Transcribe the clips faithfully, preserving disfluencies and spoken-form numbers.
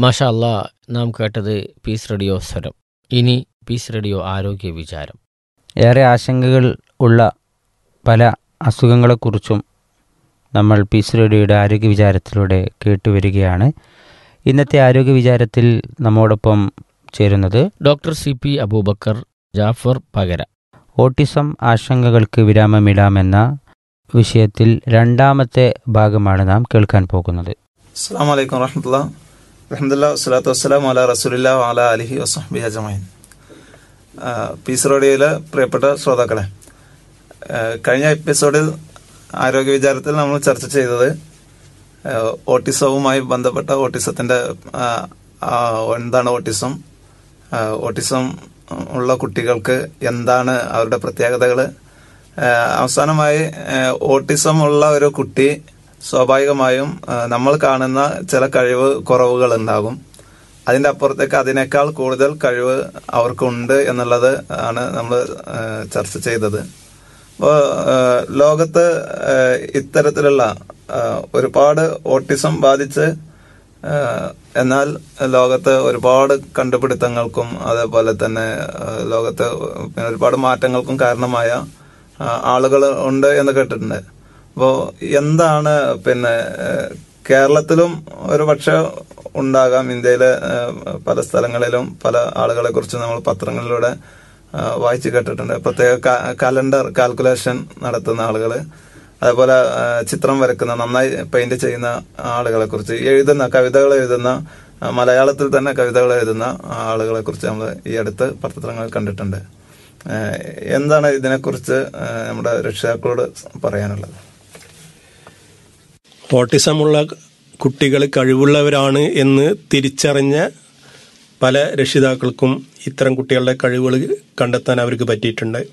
മാഷാ അല്ലാ, നാം കേട്ടത് പീസ് റേഡിയോ സ്വരം. ഇനി പീസ് റേഡിയോ ആരോഗ്യ വിചാരം. ഏറെ ആശങ്കകൾ ഉള്ള പല അസുഖങ്ങളെക്കുറിച്ചും നമ്മൾ പീസ് റേഡിയോയുടെ ആരോഗ്യ വിചാരത്തിലൂടെ കേട്ടുവരികയാണ്. ഇന്നത്തെ ആരോഗ്യ വിചാരത്തിൽ നമ്മോടൊപ്പം ചേരുന്നത് doctor C P Abubakar Jafar പകര. Autism ആശങ്കകൾക്ക് വിരാമമിടാമെന്ന വിഷയത്തിൽ രണ്ടാമത്തെ ഭാഗമാണ് നാം കേൾക്കാൻ പോകുന്നത്. അസ്സലാമു അലൈക്കും വറഹ്മത്തുള്ളാഹി അൽഹംദുലില്ലാഹി വസ്സലാത്തു വസ്സലാമു അലാ റസൂലില്ലാഹി വഅലാ അലിഹി വസഹ്ബിഹി അജ്മഈൻ. പീസ് റേഡിയോയിലെ പ്രിയപ്പെട്ട ശ്രോതാക്കളെ, കഴിഞ്ഞ എപ്പിസോഡിൽ ആരോഗ്യ വിചാരത്തിൽ നമ്മൾ ചർച്ച ചെയ്തത് ഓട്ടിസവുമായി ബന്ധപ്പെട്ട ഓട്ടിസത്തിന്റെ എന്താണ് ഓട്ടിസം, ഓട്ടിസം ഉള്ള കുട്ടികൾക്ക് എന്താണ് അവരുടെ പ്രത്യേകതകൾ. അവസാനമായി ഓട്ടിസം ഉള്ള ഒരു കുട്ടി സ്വാഭാവികമായും നമ്മൾ കാണുന്ന ചില കഴിവ് കുറവുകൾ ഉണ്ടാകും. അതിന്റെ അപ്പുറത്തേക്ക് അതിനേക്കാൾ കൂടുതൽ കഴിവ് അവർക്കുണ്ട് എന്നുള്ളത് ആണ് നമ്മൾ ചർച്ച ചെയ്തത്. അപ്പോൾ ലോകത്ത് ഇത്തരത്തിലുള്ള ഒരുപാട് ഓട്ടിസം ബാധിച്ച് എന്നാൽ ലോകത്ത് ഒരുപാട് കണ്ടുപിടുത്തങ്ങൾക്കും അതേപോലെ തന്നെ ലോകത്ത് ഒരുപാട് മാറ്റങ്ങൾക്കും കാരണമായ ആളുകൾ ഉണ്ട് എന്ന് കേട്ടിട്ടുണ്ട്. അപ്പോൾ എന്താണ് പിന്നെ കേരളത്തിലും ഒരു പക്ഷെ ഉണ്ടാകാം, ഇന്ത്യയിലെ പല സ്ഥലങ്ങളിലും പല ആളുകളെ കുറിച്ച് നമ്മൾ പത്രങ്ങളിലൂടെ വായിച്ചു കേട്ടിട്ടുണ്ട്. പ്രത്യേക കലണ്ടർ കാൽക്കുലേഷൻ നടത്തുന്ന ആളുകൾ, അതേപോലെ ചിത്രം വരക്കുന്ന നന്നായി പെയിന്റ് ചെയ്യുന്ന ആളുകളെ കുറിച്ച്, എഴുതുന്ന കവിതകൾ എഴുതുന്ന മലയാളത്തിൽ തന്നെ കവിതകൾ എഴുതുന്ന ആളുകളെ കുറിച്ച് നമ്മൾ ഈ അടുത്ത് പത്രങ്ങളിൽ കണ്ടിട്ടുണ്ട്. എന്താണ് ഇതിനെക്കുറിച്ച് നമ്മുടെ രക്ഷിതാക്കളോട് പറയാനുള്ളത്? ഓട്ടിസമുള്ള കുട്ടികൾ കഴിവുള്ളവരാണ് എന്ന് തിരിച്ചറിഞ്ഞ പല രക്ഷിതാക്കൾക്കും ഇത്തരം കുട്ടികളുടെ കഴിവുകൾ കണ്ടെത്താൻ അവർക്ക് പറ്റിയിട്ടുണ്ട്.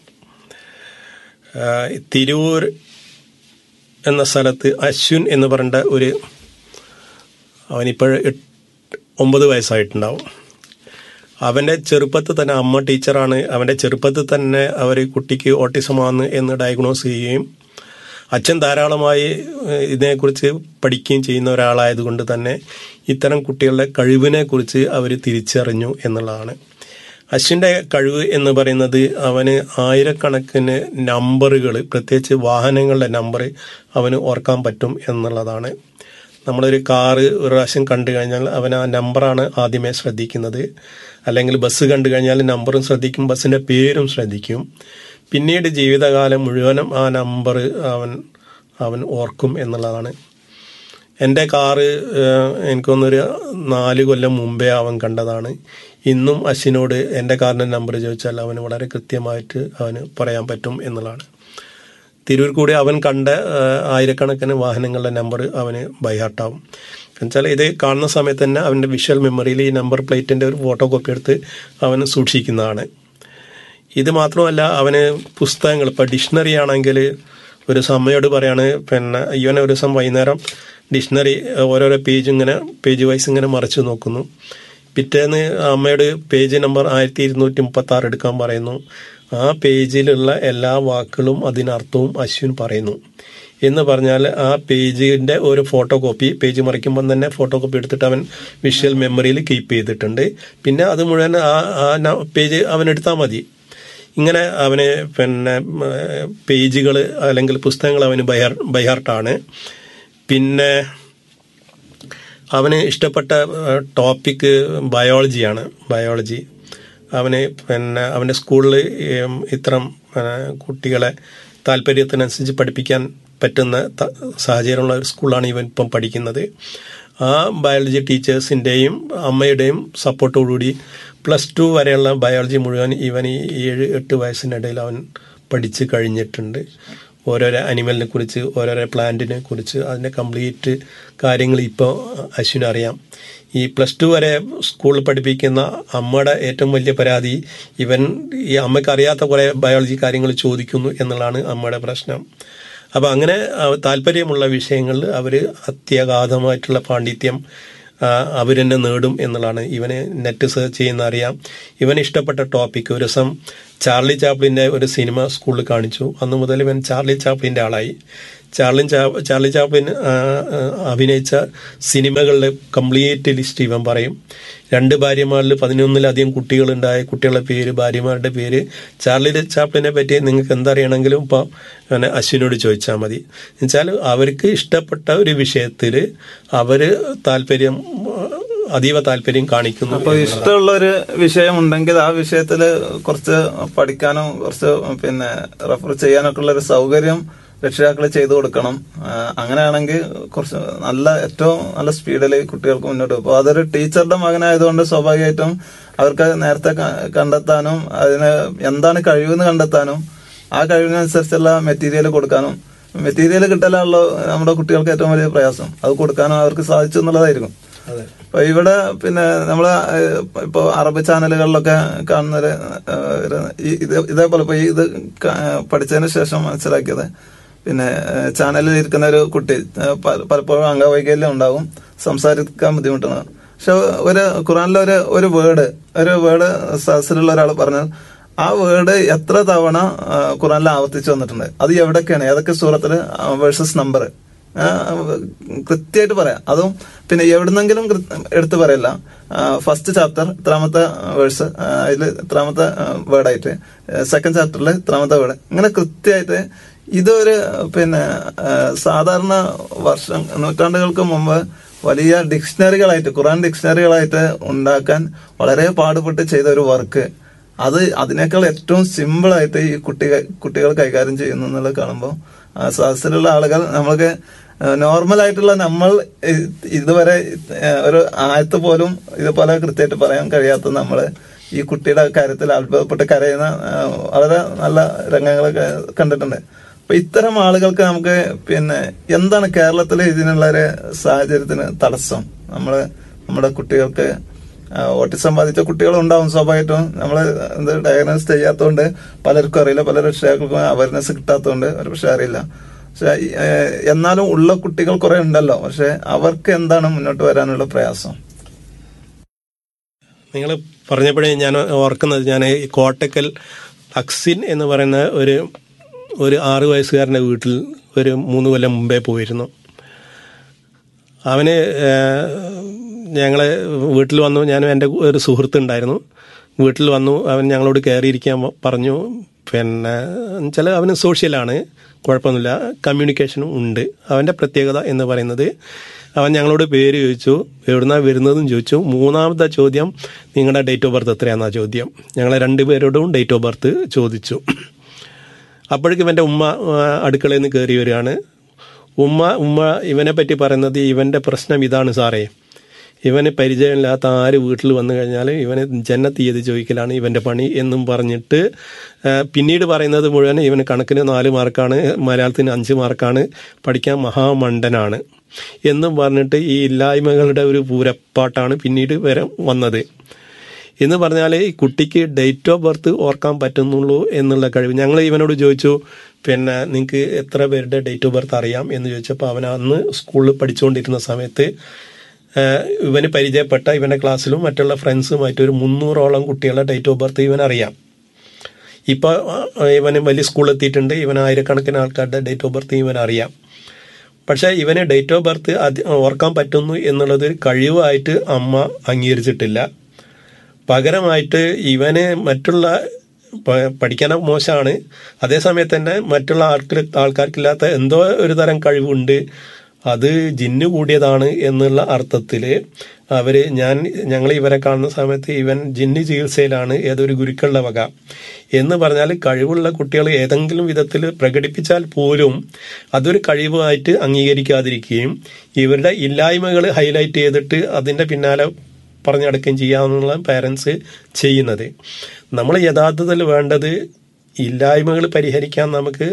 തിരൂർ എന്ന സ്ഥലത്ത് അശ്വിൻ എന്ന് പറഞ്ഞ ഒരു അവനിപ്പോൾ ഒമ്പത് വയസ്സായിട്ടുണ്ടാവും. അവൻ്റെ ചെറുപ്പത്തിൽ തന്നെ അമ്മ ടീച്ചറാണ്. അവൻ്റെ ചെറുപ്പത്തിൽ തന്നെ അവർ കുട്ടിക്ക് ഓട്ടിസമാണ് എന്ന് ഡയഗ്നോസ് ചെയ്യുകയും അച്ഛൻ ധാരാളമായി ഇതിനെക്കുറിച്ച് പഠിക്കുകയും ചെയ്യുന്ന ഒരാളായതുകൊണ്ട് തന്നെ ഇത്തരം കുട്ടികളുടെ കഴിവിനെ കുറിച്ച് അവർ തിരിച്ചറിഞ്ഞു എന്നുള്ളതാണ്. അശ്വിൻ്റെ കഴിവ് എന്ന് പറയുന്നത് അവന് ആയിരക്കണക്കിന് നമ്പറുകൾ, പ്രത്യേകിച്ച് വാഹനങ്ങളുടെ നമ്പർ അവന് ഓർക്കാൻ പറ്റും എന്നുള്ളതാണ്. നമ്മളൊരു കാറ് ഒരു പ്രാവശ്യം കണ്ടു കഴിഞ്ഞാൽ അവൻ ആ നമ്പറാണ് ആദ്യമേ ശ്രദ്ധിക്കുന്നത്. അല്ലെങ്കിൽ ബസ് കണ്ടു കഴിഞ്ഞാൽ നമ്പറും ശ്രദ്ധിക്കും, ബസ്സിൻ്റെ പേരും ശ്രദ്ധിക്കും. പിന്നീട് ജീവിതകാലം മുഴുവനും ആ നമ്പർ അവൻ അവൻ ഓർക്കും എന്നുള്ളതാണ്. എൻ്റെ കാറ് എനിക്കൊന്നൊരു നാല് കൊല്ലം മുമ്പേ അവൻ കണ്ടതാണ്. ഇന്നും അശ്വിനോട് എൻ്റെ കാറിൻ്റെ നമ്പർ ചോദിച്ചാൽ അവന് വളരെ കൃത്യമായിട്ട് അവന് പറയാൻ പറ്റും എന്നുള്ളതാണ്. തിരൂർ കൂടി അവൻ കണ്ട ആയിരക്കണക്കിന് വാഹനങ്ങളുടെ നമ്പർ അവന് ബൈഹാർട്ടാവും. എന്നുവെച്ചാൽ ഇത് കാണുന്ന സമയത്ത് തന്നെ അവൻ്റെ വിഷ്വൽ മെമ്മറിയിൽ ഈ നമ്പർ പ്ലേറ്റിൻ്റെ ഒരു ഫോട്ടോ കോപ്പി എടുത്ത് അവന് സൂക്ഷിക്കുന്നതാണ്. ഇത് മാത്രമല്ല, അവന് പുസ്തകങ്ങൾ, ഇപ്പോൾ ഡിക്ഷണറി ആണെങ്കിൽ ഒരു അമ്മയോട് പറയാണ്, പിന്നെ ഇവനെ ഒരു ദിവസം വൈകുന്നേരം ഡിക്ഷണറി ഓരോരോ പേജ് ഇങ്ങനെ പേജ് വൈസ് ഇങ്ങനെ മറിച്ച് നോക്കുന്നു. പിറ്റേന്ന് അമ്മയോട് പേജ് നമ്പർ ആയിരത്തി ഇരുന്നൂറ്റി മുപ്പത്തി ആറ് എടുക്കാൻ പറയുന്നു. ആ പേജിലുള്ള എല്ലാ വാക്കുകളും അതിനർത്ഥവും അശ്വിൻ പറയുന്നു. എന്ന് പറഞ്ഞാൽ ആ പേജിൻ്റെ ഒരു ഫോട്ടോ കോപ്പി പേജ് മറിക്കുമ്പം തന്നെ ഫോട്ടോ കോപ്പി എടുത്തിട്ട് അവൻ വിഷ്വൽ മെമ്മറിയിൽ കീപ്പ് ചെയ്തിട്ടുണ്ട്. പിന്നെ അത് മുഴുവൻ ആ ആ പേജ് അവനെടുത്താൽ മതി. ഇങ്ങനെ അവന് പിന്നെ പേജുകൾ അല്ലെങ്കിൽ പുസ്തകങ്ങൾ അവന് ബൈഹാർ ബൈഹാർട്ടാണ്. പിന്നെ അവന് ഇഷ്ടപ്പെട്ട ടോപ്പിക്ക് ബയോളജിയാണ്. ബയോളജി അവന് പിന്നെ അവൻ്റെ സ്കൂളിൽ ഇത്തരം കുട്ടികളെ താല്പര്യത്തിനനുസരിച്ച് പഠിപ്പിക്കാൻ പറ്റുന്ന സാഹചര്യമുള്ള ഒരു സ്കൂളാണ് ഇവൻ ഇപ്പം പഠിക്കുന്നത്. ആ ബയോളജി ടീച്ചേഴ്സിൻ്റെയും അമ്മയുടെയും സപ്പോർട്ടോടുകൂടി പ്ലസ് ടു വരെയുള്ള ബയോളജി മുഴുവൻ ഇവൻ ഈ ഏഴ് എട്ട് വയസ്സിനിടയിൽ അവൻ പഠിച്ച് കഴിഞ്ഞിട്ടുണ്ട്. ഓരോരോ അനിമലിനെ കുറിച്ച്, ഓരോരോ പ്ലാന്റിനെ കുറിച്ച് അതിൻ്റെ കംപ്ലീറ്റ് കാര്യങ്ങൾ ഇപ്പോൾ അശ്വിന് അറിയാം. ഈ പ്ലസ് ടു വരെ സ്കൂളിൽ പഠിപ്പിക്കുന്ന അമ്മയുടെ ഏറ്റവും വലിയ പരാതി ഇവൻ ഈ അമ്മയ്ക്ക് അറിയാത്ത കുറേ ബയോളജി കാര്യങ്ങൾ ചോദിക്കുന്നു എന്നുള്ളതാണ് അമ്മയുടെ പ്രശ്നം. അപ്പോൾ അങ്ങനെ താല്പര്യമുള്ള വിഷയങ്ങളിൽ അവർ അത്യഗാധമായിട്ടുള്ള പാണ്ഡിത്യം അവർ തന്നെ നേടും എന്നുള്ളതാണ്. ഇവന് നെറ്റ് സെർച്ച് ചെയ്യുന്ന അറിയാം. ഇവന് ഇഷ്ടപ്പെട്ട ടോപ്പിക്ക് ഒരു ദിവസം ചാർലി ചാപ്ലിൻ്റെ ഒരു സിനിമ സ്കൂളിൽ കാണിച്ചു. അന്ന് മുതൽ ഇവൻ ചാർലി ചാപ്ലിൻ്റെ ആളായി. ചാർലി ചാ ചാർലി ചാപ്ലിൻ അഭിനയിച്ച സിനിമകളുടെ കംപ്ലീറ്റ് ലിസ്റ്റ് ഇവൻ പറയും. രണ്ട് ഭാര്യമാരിൽ പതിനൊന്നിലധികം കുട്ടികളുണ്ടായ കുട്ടികളുടെ പേര്, ഭാര്യമാരുടെ പേര്. ചാർലി ചാപ്ലിനെ പറ്റി നിങ്ങൾക്ക് എന്തറിയണമെങ്കിലും ഇപ്പോൾ അങ്ങനെ അശ്വിനോട് ചോദിച്ചാൽ മതി. എന്നുവെച്ചാൽ അവർക്ക് ഇഷ്ടപ്പെട്ട ഒരു വിഷയത്തിൽ അവർ താല്പര്യം അതീവ താല്പര്യം കാണിക്കുന്നു. അപ്പോൾ ഇഷ്ടമുള്ള ഒരു വിഷയം ഉണ്ടെങ്കിൽ ആ വിഷയത്തിൽ കുറച്ച് പഠിക്കാനും കുറച്ച് പിന്നെ റെഫർ ചെയ്യാനൊക്കെ ഉള്ള ഒരു സൗകര്യം രക്ഷിതാക്കൾ ചെയ്തു കൊടുക്കണം. അങ്ങനെയാണെങ്കിൽ കുറച്ച് നല്ല ഏറ്റവും നല്ല സ്പീഡിൽ കുട്ടികൾക്ക് മുന്നോട്ട് പോകും. അപ്പോൾ അതൊരു ടീച്ചറുടെ മകനായതുകൊണ്ട് സ്വാഭാവികമായിട്ടും അവർക്ക് നേരത്തെ കണ്ടെത്താനും അതിന് എന്താണ് കഴിവെന്ന് കണ്ടെത്താനും ആ കഴിവിനനുസരിച്ചുള്ള മെറ്റീരിയൽ കൊടുക്കാനും, മെറ്റീരിയൽ കിട്ടലാണല്ലോ നമ്മുടെ കുട്ടികൾക്ക് ഏറ്റവും വലിയ പ്രയാസം. അത് കൊടുക്കാനും അവർക്ക് സാധിച്ചു എന്നുള്ളതായിരിക്കും. അപ്പൊ ഇവിടെ പിന്നെ നമ്മള് ഇപ്പൊ അറബ് ചാനലുകളിലൊക്കെ കാണുന്നൊരു ഇതേപോലെ ഇപ്പൊ ഇത് പഠിച്ചതിന് ശേഷം മനസ്സിലാക്കിയത്, പിന്നെ ചാനലിൽ ഇരിക്കുന്ന ഒരു കുട്ടി പലപ്പോഴും അംഗവൈകല്യം ഉണ്ടാകും, സംസാരിക്കാൻ ബുദ്ധിമുട്ടാണ്. പക്ഷെ ഒരു ഖുറാനിലെ ഒരു ഒരു വേർഡ് ഒരു വേർഡ് സദസ്സിലുള്ള ഒരാൾ പറഞ്ഞു, ആ വേർഡ് എത്ര തവണ ഖുറാനിൽ ആവർത്തിച്ചു വന്നിട്ടുണ്ട്, അത് എവിടെയൊക്കെയാണ്, ഏതൊക്കെ സൂറത്തില് വേഴ്സസ് നമ്പർ കൃത്യമായിട്ട് പറയാം. അതും പിന്നെ എവിടുന്നെങ്കിലും എടുത്ത് പറയല്ല. ഫസ്റ്റ് ചാപ്റ്റർ ഇത്രാമത്തെ വേഴ്സ്, അതിൽ ഇത്രാമത്തെ വേർഡായിട്ട്, സെക്കൻഡ് ചാപ്റ്ററിൽ ഇത്രാമത്തെ വേർഡ്, ഇങ്ങനെ കൃത്യമായിട്ട്. ഇതൊരു പിന്നെ സാധാരണ വർഷം നൂറ്റാണ്ടുകൾക്ക് മുമ്പ് വലിയ ഡിക്ഷണറികളായിട്ട്, ഖുറാൻ ഡിക്ഷണറികളായിട്ട് ഉണ്ടാക്കാൻ വളരെ പാടുപെട്ട് ചെയ്ത ഒരു വർക്ക്, അത് അതിനേക്കാൾ ഏറ്റവും സിമ്പിളായിട്ട് ഈ കുട്ടികൾ കുട്ടികൾ കൈകാര്യം ചെയ്യുന്നു എന്നുള്ളത് കാണുമ്പോൾ സദസ്സിലുള്ള ആളുകൾ, നമ്മൾക്ക് നോർമൽ ആയിട്ടുള്ള നമ്മൾ ഇതുവരെ ഒരു ആയത്ത് പോലും ഇതുപോലെ കൃത്യമായിട്ട് പറയാൻ കഴിയാത്ത നമ്മള് ഈ കുട്ടിയുടെ കാര്യത്തിൽ അത്ഭുതപ്പെട്ട് കരയുന്ന വളരെ നല്ല രംഗങ്ങളൊക്കെ കണ്ടിട്ടുണ്ട്. അപ്പൊ ഇത്തരം ആളുകൾക്ക് നമുക്ക് പിന്നെ എന്താണ് കേരളത്തിലെ ഇതിനുള്ള ഒരു സാഹചര്യത്തിന് തടസ്സം? നമ്മള് നമ്മുടെ കുട്ടികൾക്ക് ഓട്ടിസം ബാധിച്ച കുട്ടികളുണ്ടാവും സ്വാഭാവികമായിട്ടും. നമ്മള് എന്ത് ഡയഗ്നോസ് ചെയ്യാത്തതുകൊണ്ട് പലർക്കും അറിയില്ല, പല രക്ഷിതാക്കൾക്കും അവയർനെസ് കിട്ടാത്തതുകൊണ്ട് ഒരു പക്ഷെ അറിയില്ല. പക്ഷെ എന്നാലും ഉള്ള കുട്ടികൾ കുറെ ഉണ്ടല്ലോ. പക്ഷെ അവർക്ക് എന്താണ് മുന്നോട്ട് വരാനുള്ള പ്രയാസം? നിങ്ങൾ പറഞ്ഞപ്പോഴേ ഞാൻ ഓർക്കുന്നത്, ഞാൻ ഈ കോട്ടക്കൽ അക്സിൻ എന്ന് പറയുന്ന ഒരു ഒരു ആറു വയസ്സുകാരൻ്റെ വീട്ടിൽ ഒരു മൂന്ന് കൊല്ലം മുമ്പേ പോയിരുന്നു. അവന് ഞങ്ങളെ വീട്ടിൽ വന്നു. ഞാനും എൻ്റെ ഒരു സുഹൃത്തുണ്ടായിരുന്നു. വീട്ടിൽ വന്നു. അവൻ ഞങ്ങളോട് കയറിയിരിക്കാൻ പറഞ്ഞു. പിന്നെ ചില അവന് സോഷ്യലാണ്, കുഴപ്പമൊന്നുമില്ല, കമ്മ്യൂണിക്കേഷനും ഉണ്ട്. അവൻ്റെ പ്രത്യേകത എന്ന് പറയുന്നത്, അവൻ ഞങ്ങളോട് പേര് ചോദിച്ചു, എവിടുന്നാണ് വരുന്നതെന്ന് ചോദിച്ചു. മൂന്നാമത്തെ ചോദ്യം, നിങ്ങളുടെ ഡേറ്റ് ഓഫ് ബർത്ത് എത്രയാണെന്നാ ചോദ്യം. ഞങ്ങളെ രണ്ടുപേരോടും ഡേറ്റ് ഓഫ് ബർത്ത് ചോദിച്ചു. അപ്പോഴേക്കും ഇവൻ്റെ ഉമ്മ അടുക്കളയിൽ നിന്ന് കയറി വരികയാണ്. ഉമ്മ ഉമ്മ ഇവനെ പറ്റി പറയുന്നത്, ഇവൻ്റെ പ്രശ്നം ഇതാണ് സാറേ, ഇവന് പരിചയമില്ലാത്ത ആര് വീട്ടിൽ വന്നു കഴിഞ്ഞാൽ ഇവന് ജന്ന തീയതി ചോദിക്കലാണ് ഇവൻ്റെ പണി എന്നും പറഞ്ഞിട്ട് പിന്നീട് പറയുന്നത് മുഴുവൻ ഇവന് കണക്കിന് നാല് മാർക്കാണ്, മലയാളത്തിന് അഞ്ച് മാർക്കാണ്, പഠിക്കാൻ മഹാമണ്ടനാണ് എന്നും പറഞ്ഞിട്ട് ഈ ഇല്ലായ്മകളുടെ ഒരു പൂരപ്പാട്ടാണ് പിന്നീട് വരെ വന്നത്. എന്ന് പറഞ്ഞാൽ ഈ കുട്ടിക്ക് ഡേറ്റ് ഓഫ് ബർത്ത് ഓർക്കാൻ പറ്റുന്നുള്ളൂ എന്നുള്ള കഴിവ്. ഞങ്ങൾ ഇവനോട് ചോദിച്ചു, പിന്നെ നിങ്ങൾക്ക് എത്ര പേരുടെ ഡേറ്റ് ഓഫ് ബർത്ത് അറിയാം എന്ന് ചോദിച്ചപ്പോൾ അവൻ അന്ന് സ്കൂളിൽ പഠിച്ചുകൊണ്ടിരുന്ന സമയത്ത് ഇവന് പരിചയപ്പെട്ട ഇവൻ്റെ ക്ലാസ്സിലും മറ്റുള്ള ഫ്രണ്ട്സുമായിട്ട് ഒരു മുന്നൂറോളം കുട്ടികളുടെ ഡേറ്റ് ഓഫ് ബർത്ത് ഇവൻ അറിയാം. ഇപ്പോൾ ഇവന് വലിയ സ്കൂളിൽ എത്തിയിട്ടുണ്ട്. ഇവൻ ആയിരക്കണക്കിന് ആൾക്കാരുടെ ഡേറ്റ് ഓഫ് ബർത്ത് ഇവൻ അറിയാം. പക്ഷേ ഇവന് ഡേറ്റ് ഓഫ് ബർത്ത് അത് ഓർക്കാൻ പറ്റുന്നു എന്നുള്ളത് ഒരു കഴിവായിട്ട് അമ്മ അംഗീകരിച്ചിട്ടില്ല. പകരമായിട്ട് ഇവന് മറ്റുള്ള പഠിക്കാൻ മോശമാണ്, അതേസമയത്ത് തന്നെ മറ്റുള്ള ആൾക്ക് ആൾക്കാർക്കില്ലാത്ത എന്തോ ഒരു തരം കഴിവുണ്ട്, അത് ജിന്നു കൂടിയതാണ് എന്നുള്ള അർത്ഥത്തിൽ അവർ ഞാൻ ഞങ്ങൾ ഇവരെ കാണുന്ന സമയത്ത് ഇവൻ ജിന്നു ചികിത്സയിലാണ് ഏതൊരു ഗുരുക്കളുടെ വക എന്ന് പറഞ്ഞാൽ, കഴിവുള്ള കുട്ടികൾ ഏതെങ്കിലും വിധത്തിൽ പ്രകടിപ്പിച്ചാൽ പോലും അതൊരു കഴിവായിട്ട് അംഗീകരിക്കാതിരിക്കുകയും ഇവരുടെ ഇല്ലായ്മകൾ ഹൈലൈറ്റ് ചെയ്തിട്ട് അതിൻ്റെ പിന്നാലെ പറഞ്ഞടക്കുകയും ചെയ്യാമെന്നുള്ള പാരൻസ് ചെയ്യുന്നത്. നമ്മൾ യഥാർത്ഥത്തിൽ വേണ്ടത് ഇല്ലായ്മകൾ പരിഹരിക്കാൻ നമുക്ക്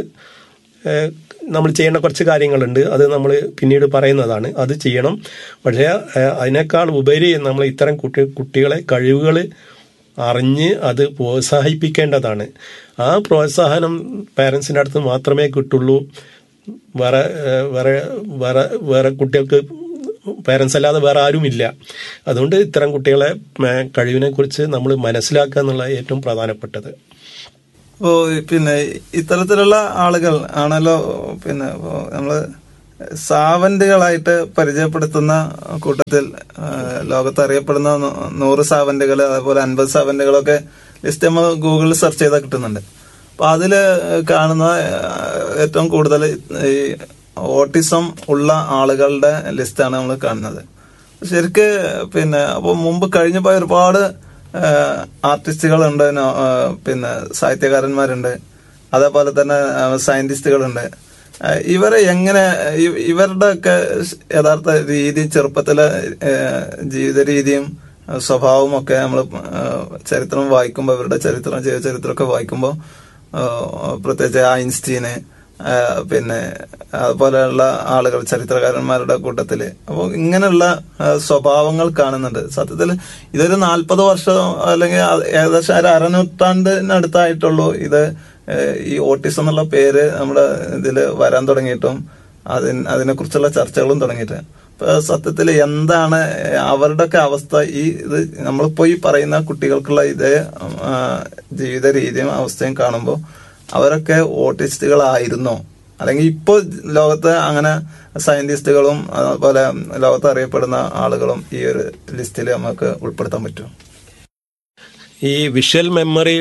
നമ്മൾ ചെയ്യേണ്ട കുറച്ച് കാര്യങ്ങളുണ്ട്. അത് നമ്മൾ പിന്നീട് പറയുന്നതാണ്, അത് ചെയ്യണം. പക്ഷേ അതിനേക്കാൾ ഉപരി നമ്മൾ ഇത്തരം കുട്ടി കുട്ടികളെ കഴിവുകൾ അറിഞ്ഞ് അത് പ്രോത്സാഹിപ്പിക്കേണ്ടതാണ്. ആ പ്രോത്സാഹനം പാരൻസിൻ്റെ അടുത്ത് മാത്രമേ കിട്ടുള്ളൂ. വേറെ വേറെ വേറെ വേറെ കുട്ടികൾക്ക് പേരൻസ് അല്ലാതെ വേറെ ആരുമില്ല. അതുകൊണ്ട് ഇത്തരം കുട്ടികളെ കഴിവിനെ കുറിച്ച് നമ്മൾ മനസ്സിലാക്കുക എന്നുള്ള ഏറ്റവും പ്രധാനപ്പെട്ടത്. അപ്പോ പിന്നെ ഇത്തരത്തിലുള്ള ആളുകൾ ആണല്ലോ പിന്നെ നമ്മള് സാവന്റുകളായിട്ട് പരിചയപ്പെടുത്തുന്ന കൂട്ടത്തിൽ ലോകത്ത് അറിയപ്പെടുന്ന നൂറ് സാവന്റുകൾ, അതേപോലെ അൻപത് സാവന്റുകളൊക്കെ ലിസ്റ്റ് നമ്മൾ ഗൂഗിളിൽ സെർച്ച് ചെയ്താൽ കിട്ടുന്നുണ്ട്. അപ്പൊ അതില് കാണുന്ന ഏറ്റവും കൂടുതൽ ഈ ഓട്ടിസം ഉള്ള ആളുകളുടെ ലിസ്റ്റാണ് നമ്മൾ കാണുന്നത്. ശരിക്ക് പിന്നെ അപ്പൊ മുമ്പ് കഴിഞ്ഞു പോയ ഒരുപാട് ആർട്ടിസ്റ്റുകളുണ്ട്, പിന്നെ സാഹിത്യകാരന്മാരുണ്ട്, അതേപോലെ തന്നെ സയന്റിസ്റ്റുകളുണ്ട്. ഇവരെ എങ്ങനെ ഇവരുടെ ഒക്കെ യഥാർത്ഥ രീതി, ചെറുപ്പത്തിലെ ജീവിത രീതിയും സ്വഭാവവും ഒക്കെ നമ്മൾ ചരിത്രം വായിക്കുമ്പോൾ, ഇവരുടെ ചരിത്രം ജീവ ചരിത്രമൊക്കെ വായിക്കുമ്പോൾ, പ്രത്യേകിച്ച് ഐൻസ്റ്റീന് പിന്നെ അതുപോലെയുള്ള ആളുകൾ ചരിത്രകാരന്മാരുടെ കൂട്ടത്തില് അപ്പോൾ ഇങ്ങനെയുള്ള സ്വഭാവങ്ങൾ കാണുന്നുണ്ട്. സത്യത്തിൽ ഇതൊരു നാൽപ്പത് വർഷം അല്ലെങ്കിൽ ഏകദേശം ഒരു അരനൂറ്റാണ്ടിനടുത്തായിട്ടുള്ളൂ ഇത് ഈ ഓട്ടിസം എന്നുള്ള പേര് നമ്മുടെ ഇതിൽ വരാൻ തുടങ്ങിയിട്ടും അതിന് അതിനെ കുറിച്ചുള്ള ചർച്ചകളും തുടങ്ങിയിട്ട്. ഇപ്പൊ സത്യത്തിൽ എന്താണ് അവരുടെയൊക്കെ അവസ്ഥ? ഈ ഇത് നമ്മളിപ്പോ ഈ പറയുന്ന കുട്ടികൾക്കുള്ള ഇതേ ജീവിത രീതിയും അവസ്ഥയും കാണുമ്പോൾ അവരൊക്കെ ഓട്ടിസ്റ്റുകളായിരുന്നോ, അല്ലെങ്കിൽ ഇപ്പോൾ ലോകത്ത് അങ്ങനെ സയന്റിസ്റ്റുകളും അതുപോലെ ലോകത്ത് അറിയപ്പെടുന്ന ആളുകളും ഈ ഒരു ലിസ്റ്റിൽ നമുക്ക് ഉൾപ്പെടുത്താൻ പറ്റും? ഈ വിഷ്വൽ മെമ്മറി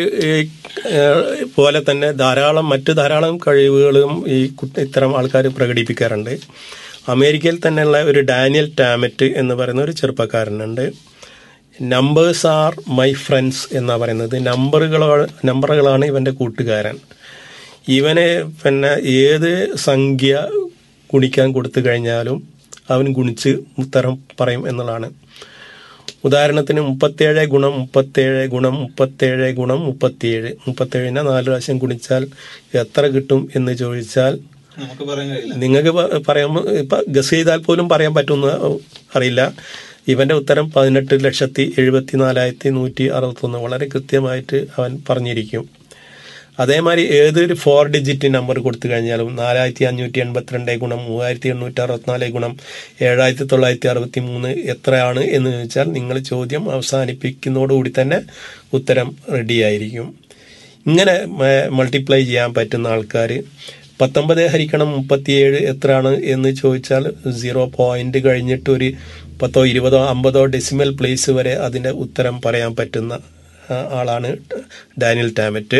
പോലെ തന്നെ ധാരാളം മറ്റ് ധാരാളം കഴിവുകളും ഈ ഇത്തരം ആൾക്കാർ പ്രകടിപ്പിക്കാറുണ്ട്. അമേരിക്കയിൽ തന്നെയുള്ള ഒരു ഡാനിയൽ ടാമറ്റ് എന്ന് പറയുന്ന ഒരു ചെറുപ്പക്കാരനുണ്ട്. നമ്പേഴ്സ് ആർ മൈ ഫ്രണ്ട്സ് എന്നാ പറയുന്നത്. നമ്പറുകളോ നമ്പറുകളാണ് ഇവൻ്റെ കൂട്ടുകാരൻ. ഇവനെ പിന്നെ ഏത് സംഖ്യ ഗുണിക്കാൻ കൊടുത്തു കഴിഞ്ഞാലും അവൻ ഗുണിച്ച് ഉത്തരം പറയും എന്നുള്ളതാണ്. ഉദാഹരണത്തിന് മുപ്പത്തേഴ് ഗുണം മുപ്പത്തേഴ് ഗുണം മുപ്പത്തേഴ് ഗുണം മുപ്പത്തിയേഴ് മുപ്പത്തേഴിനെ നാല് പ്രാവശ്യം ഗുണിച്ചാൽ എത്ര കിട്ടും എന്ന് ചോദിച്ചാൽ നിങ്ങൾക്ക് പറയാൻ ഇപ്പൊ ഗസ് ചെയ്താൽ പോലും പറയാൻ പറ്റുമെന്ന് അറിയില്ല. ഇവന്റെ ഉത്തരം പതിനെട്ട് ലക്ഷത്തി എഴുപത്തി നാലായിരത്തി നൂറ്റി അറുപത്തൊന്ന് വളരെ കൃത്യമായിട്ട് അവൻ പറഞ്ഞിരിക്കും. അതേമാതിരി ഏതൊരു ഫോർ ഡിജിറ്റ് നമ്പർ കൊടുത്തു കഴിഞ്ഞാലും നാലായിരത്തി അഞ്ഞൂറ്റി എൺപത്തിരണ്ട് ഗുണം മൂവായിരത്തി എണ്ണൂറ്റി അറുപത്തിനാല് ഗുണം ഏഴായിരത്തി തൊള്ളായിരത്തി അറുപത്തി മൂന്ന് എത്രയാണ് എന്ന് ചോദിച്ചാൽ നിങ്ങൾ ചോദ്യം അവസാനിപ്പിക്കുന്നതോടുകൂടി തന്നെ ഉത്തരം റെഡിയായിരിക്കും. ഇങ്ങനെ മൾട്ടിപ്ലൈ ചെയ്യാൻ പറ്റുന്ന ആൾക്കാർ പത്തൊമ്പത് ഹരിക്കണം മുപ്പത്തിയേഴ് എത്രയാണ് എന്ന് ചോദിച്ചാൽ സീറോ പോയിന്റ് കഴിഞ്ഞിട്ട് ഒരു പത്തോ ഇരുപതോ അമ്പതോ ഡെസിമൽ പ്ലേസ് വരെ അതിൻ്റെ ഉത്തരം പറയാൻ പറ്റുന്ന ആളാണ് ഡാനിയൽ ടാമറ്റ്.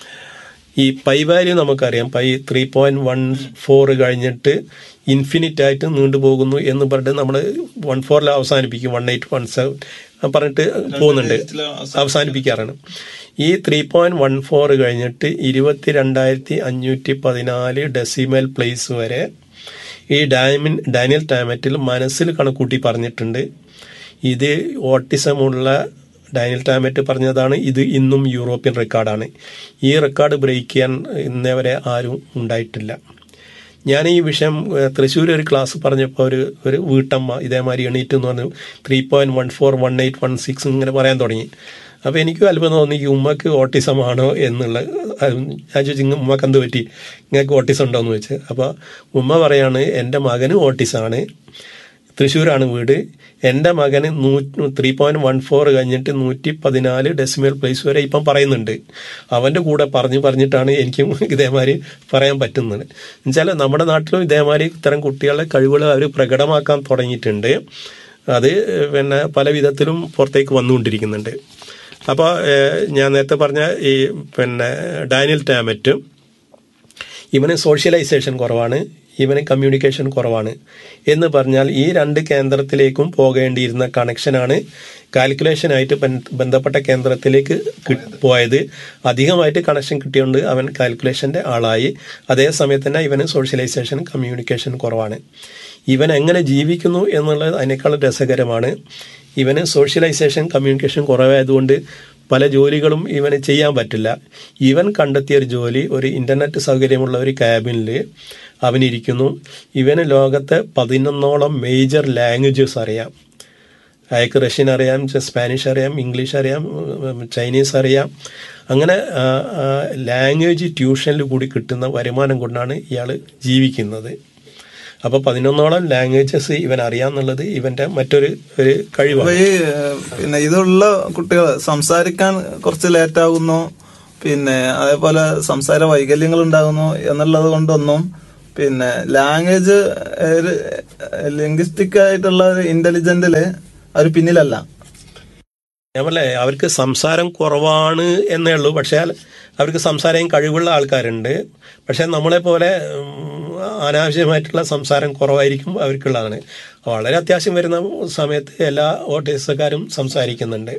ഈ പൈ വാല്യൂ നമുക്കറിയാം. Pi three point one four കഴിഞ്ഞിട്ട് ഇൻഫിനിറ്റ് ആയിട്ട് നീണ്ടുപോകുന്നു എന്ന് പറഞ്ഞിട്ട് നമ്മൾ വൺ ഫോറിൽ അവസാനിപ്പിക്കും, വൺ എയ്റ്റ് വൺ സെവൻ പറഞ്ഞിട്ട് പോകുന്നുണ്ട്, അവസാനിപ്പിക്കാറാണ്. ഈ ത്രീ പോയിന്റ് വൺ ഫോർ കഴിഞ്ഞിട്ട് ഇരുപത്തി രണ്ടായിരത്തി അഞ്ഞൂറ്റി പതിനാല് ഡെസിമൽ പ്ലേസ് വരെ ഈ ഡാമിൻ ഡാനിയൽ ടാമറ്റിൽ മനസ്സിൽ കണക്കൂട്ടി പറഞ്ഞിട്ടുണ്ട്. ഇത് ഓട്ടിസമുള്ള ഡാനിയൽ ടാമറ്റ് പറഞ്ഞതാണ്. ഇത് ഇന്നും യൂറോപ്യൻ റെക്കോർഡാണ്. ഈ റെക്കോർഡ് ബ്രേക്ക് ചെയ്യാൻ ഇന്നേ വരെ ആരും ഉണ്ടായിട്ടില്ല. ഞാൻ ഈ വിഷയം തൃശ്ശൂർ ഒരു ക്ലാസ് പറഞ്ഞപ്പോൾ ഒരു ഒരു വീട്ടമ്മ ഇതേമാതിരി എണീറ്റ് എന്ന് പറഞ്ഞു three point one four one eight one six ഇങ്ങനെ പറയാൻ തുടങ്ങി. അപ്പോൾ എനിക്കും അത്ഭുതം തോന്നി, ഈ ഉമ്മക്ക് ഓട്ടിസം ആണോ എന്നുള്ള. ഞാൻ ചോദിച്ചു ഉമ്മക്ക് എന്ത് പറ്റി, നിങ്ങൾക്ക് ഓട്ടിസം ഉണ്ടോ എന്ന് ചോദിച്ചു. അപ്പോൾ ഉമ്മ പറയാണ് എൻ്റെ മകന് ഓട്ടിസമാണ്, തൃശ്ശൂരാണ് വീട്, എൻ്റെ മകന് നൂ ത്രീ പോയിന്റ് വൺ ഫോർ കഴിഞ്ഞിട്ട് നൂറ്റി പതിനാല് ഡെസിമൽ പ്ലേസ് വരെ ഇപ്പം പറയുന്നുണ്ട്. അവൻ്റെ കൂടെ പറഞ്ഞ് പറഞ്ഞിട്ടാണ് എനിക്കും ഇതേമാതിരി പറയാൻ പറ്റുന്നത്. എന്നുവെച്ചാൽ നമ്മുടെ നാട്ടിലും ഇതേമാതിരി ഇത്തരം കുട്ടികളുടെ കഴിവുകൾ അവർ പ്രകടമാക്കാൻ തുടങ്ങിയിട്ടുണ്ട്. അത് പിന്നെ പല വിധത്തിലും പുറത്തേക്ക് വന്നുകൊണ്ടിരിക്കുന്നുണ്ട്. അപ്പോൾ ഞാൻ നേരത്തെ പറഞ്ഞ ഈ പിന്നെ ഡാനിയൽ ടാമറ്റ്, ഇവന് സോഷ്യലൈസേഷൻ കുറവാണ്, ഇവന് കമ്മ്യൂണിക്കേഷൻ കുറവാണ്. എന്ന് പറഞ്ഞാൽ ഈ രണ്ട് കേന്ദ്രത്തിലേക്കും പോകേണ്ടിയിരുന്ന കണക്ഷനാണ് കാൽക്കുലേഷനായിട്ട് ബന്ധപ്പെട്ട കേന്ദ്രത്തിലേക്ക് പോയത്. അധികമായിട്ട് കണക്ഷൻ കിട്ടിയോണ്ട് അവൻ കാൽക്കുലേഷൻ്റെ ആളായി. അതേ സമയത്ത് തന്നെ ഇവന് സോഷ്യലൈസേഷൻ കമ്മ്യൂണിക്കേഷൻ കുറവാണ്. ഇവൻ എങ്ങനെ ജീവിക്കുന്നു എന്നുള്ളത് അതിനേക്കാൾ രസകരമാണ്. ഇവന് സോഷ്യലൈസേഷൻ കമ്മ്യൂണിക്കേഷൻ കുറവായതുകൊണ്ട് പല ജോലികളും ഇവന് ചെയ്യാൻ പറ്റില്ല. ഇവൻ കണ്ടെത്തിയ ഒരു ജോലി, ഒരു ഇൻ്റർനെറ്റ് സൗകര്യമുള്ള ഒരു ക്യാബിനിൽ അവനിരിക്കുന്നു. ഇവന് ലോകത്തെ പതിനൊന്നോളം മേജർ ലാംഗ്വേജസ് അറിയാം. അയാൾക്ക് റഷ്യൻ അറിയാം, സ്പാനിഷ് അറിയാം, ഇംഗ്ലീഷ് അറിയാം, ചൈനീസ് അറിയാം. അങ്ങനെ ലാംഗ്വേജ് ട്യൂഷനിൽ കൂടി കിട്ടുന്ന വരുമാനം കൊണ്ടാണ് ഇയാൾ ജീവിക്കുന്നത്. അപ്പോൾ പതിനൊന്നോളം ലാംഗ്വേജസ് ഇവൻ അറിയാന്നുള്ളത് ഇവന്റെ മറ്റൊരു ഒരു കഴിവാണ്. ഈ പിന്നെ ഇതുള്ള കുട്ടികൾ സംസാരിക്കാൻ കുറച്ച് ലേറ്റ് ആകുന്നു, പിന്നെ അതേപോലെ സംസാര വൈകല്യങ്ങൾ ഉണ്ടാകുന്നു എന്നുള്ളത് കൊണ്ടൊന്നും പിന്നെ ലാംഗ്വേജ് ലിംഗ്വിസ്റ്റിക് ആയിട്ടുള്ള ഒരു ഇന്റലിജന്റില് അവർ പിന്നിലല്ല. ഞാൻ പറഞ്ഞേ അവർക്ക് സംസാരം കുറവാണ് എന്നേ ഉള്ളൂ. പക്ഷേ അവർക്ക് സംസാരം കഴിവുള്ള ആൾക്കാരുണ്ട്. പക്ഷെ നമ്മളെ പോലെ അനാവശ്യമായിട്ടുള്ള സംസാരം കുറവായിരിക്കും അവർക്കുള്ളതാണ്. വളരെ അത്യാവശ്യം വരുന്ന സമയത്ത് എല്ലാ ഓട്ടിസക്കാരും സംസാരിക്കുന്നുണ്ട്.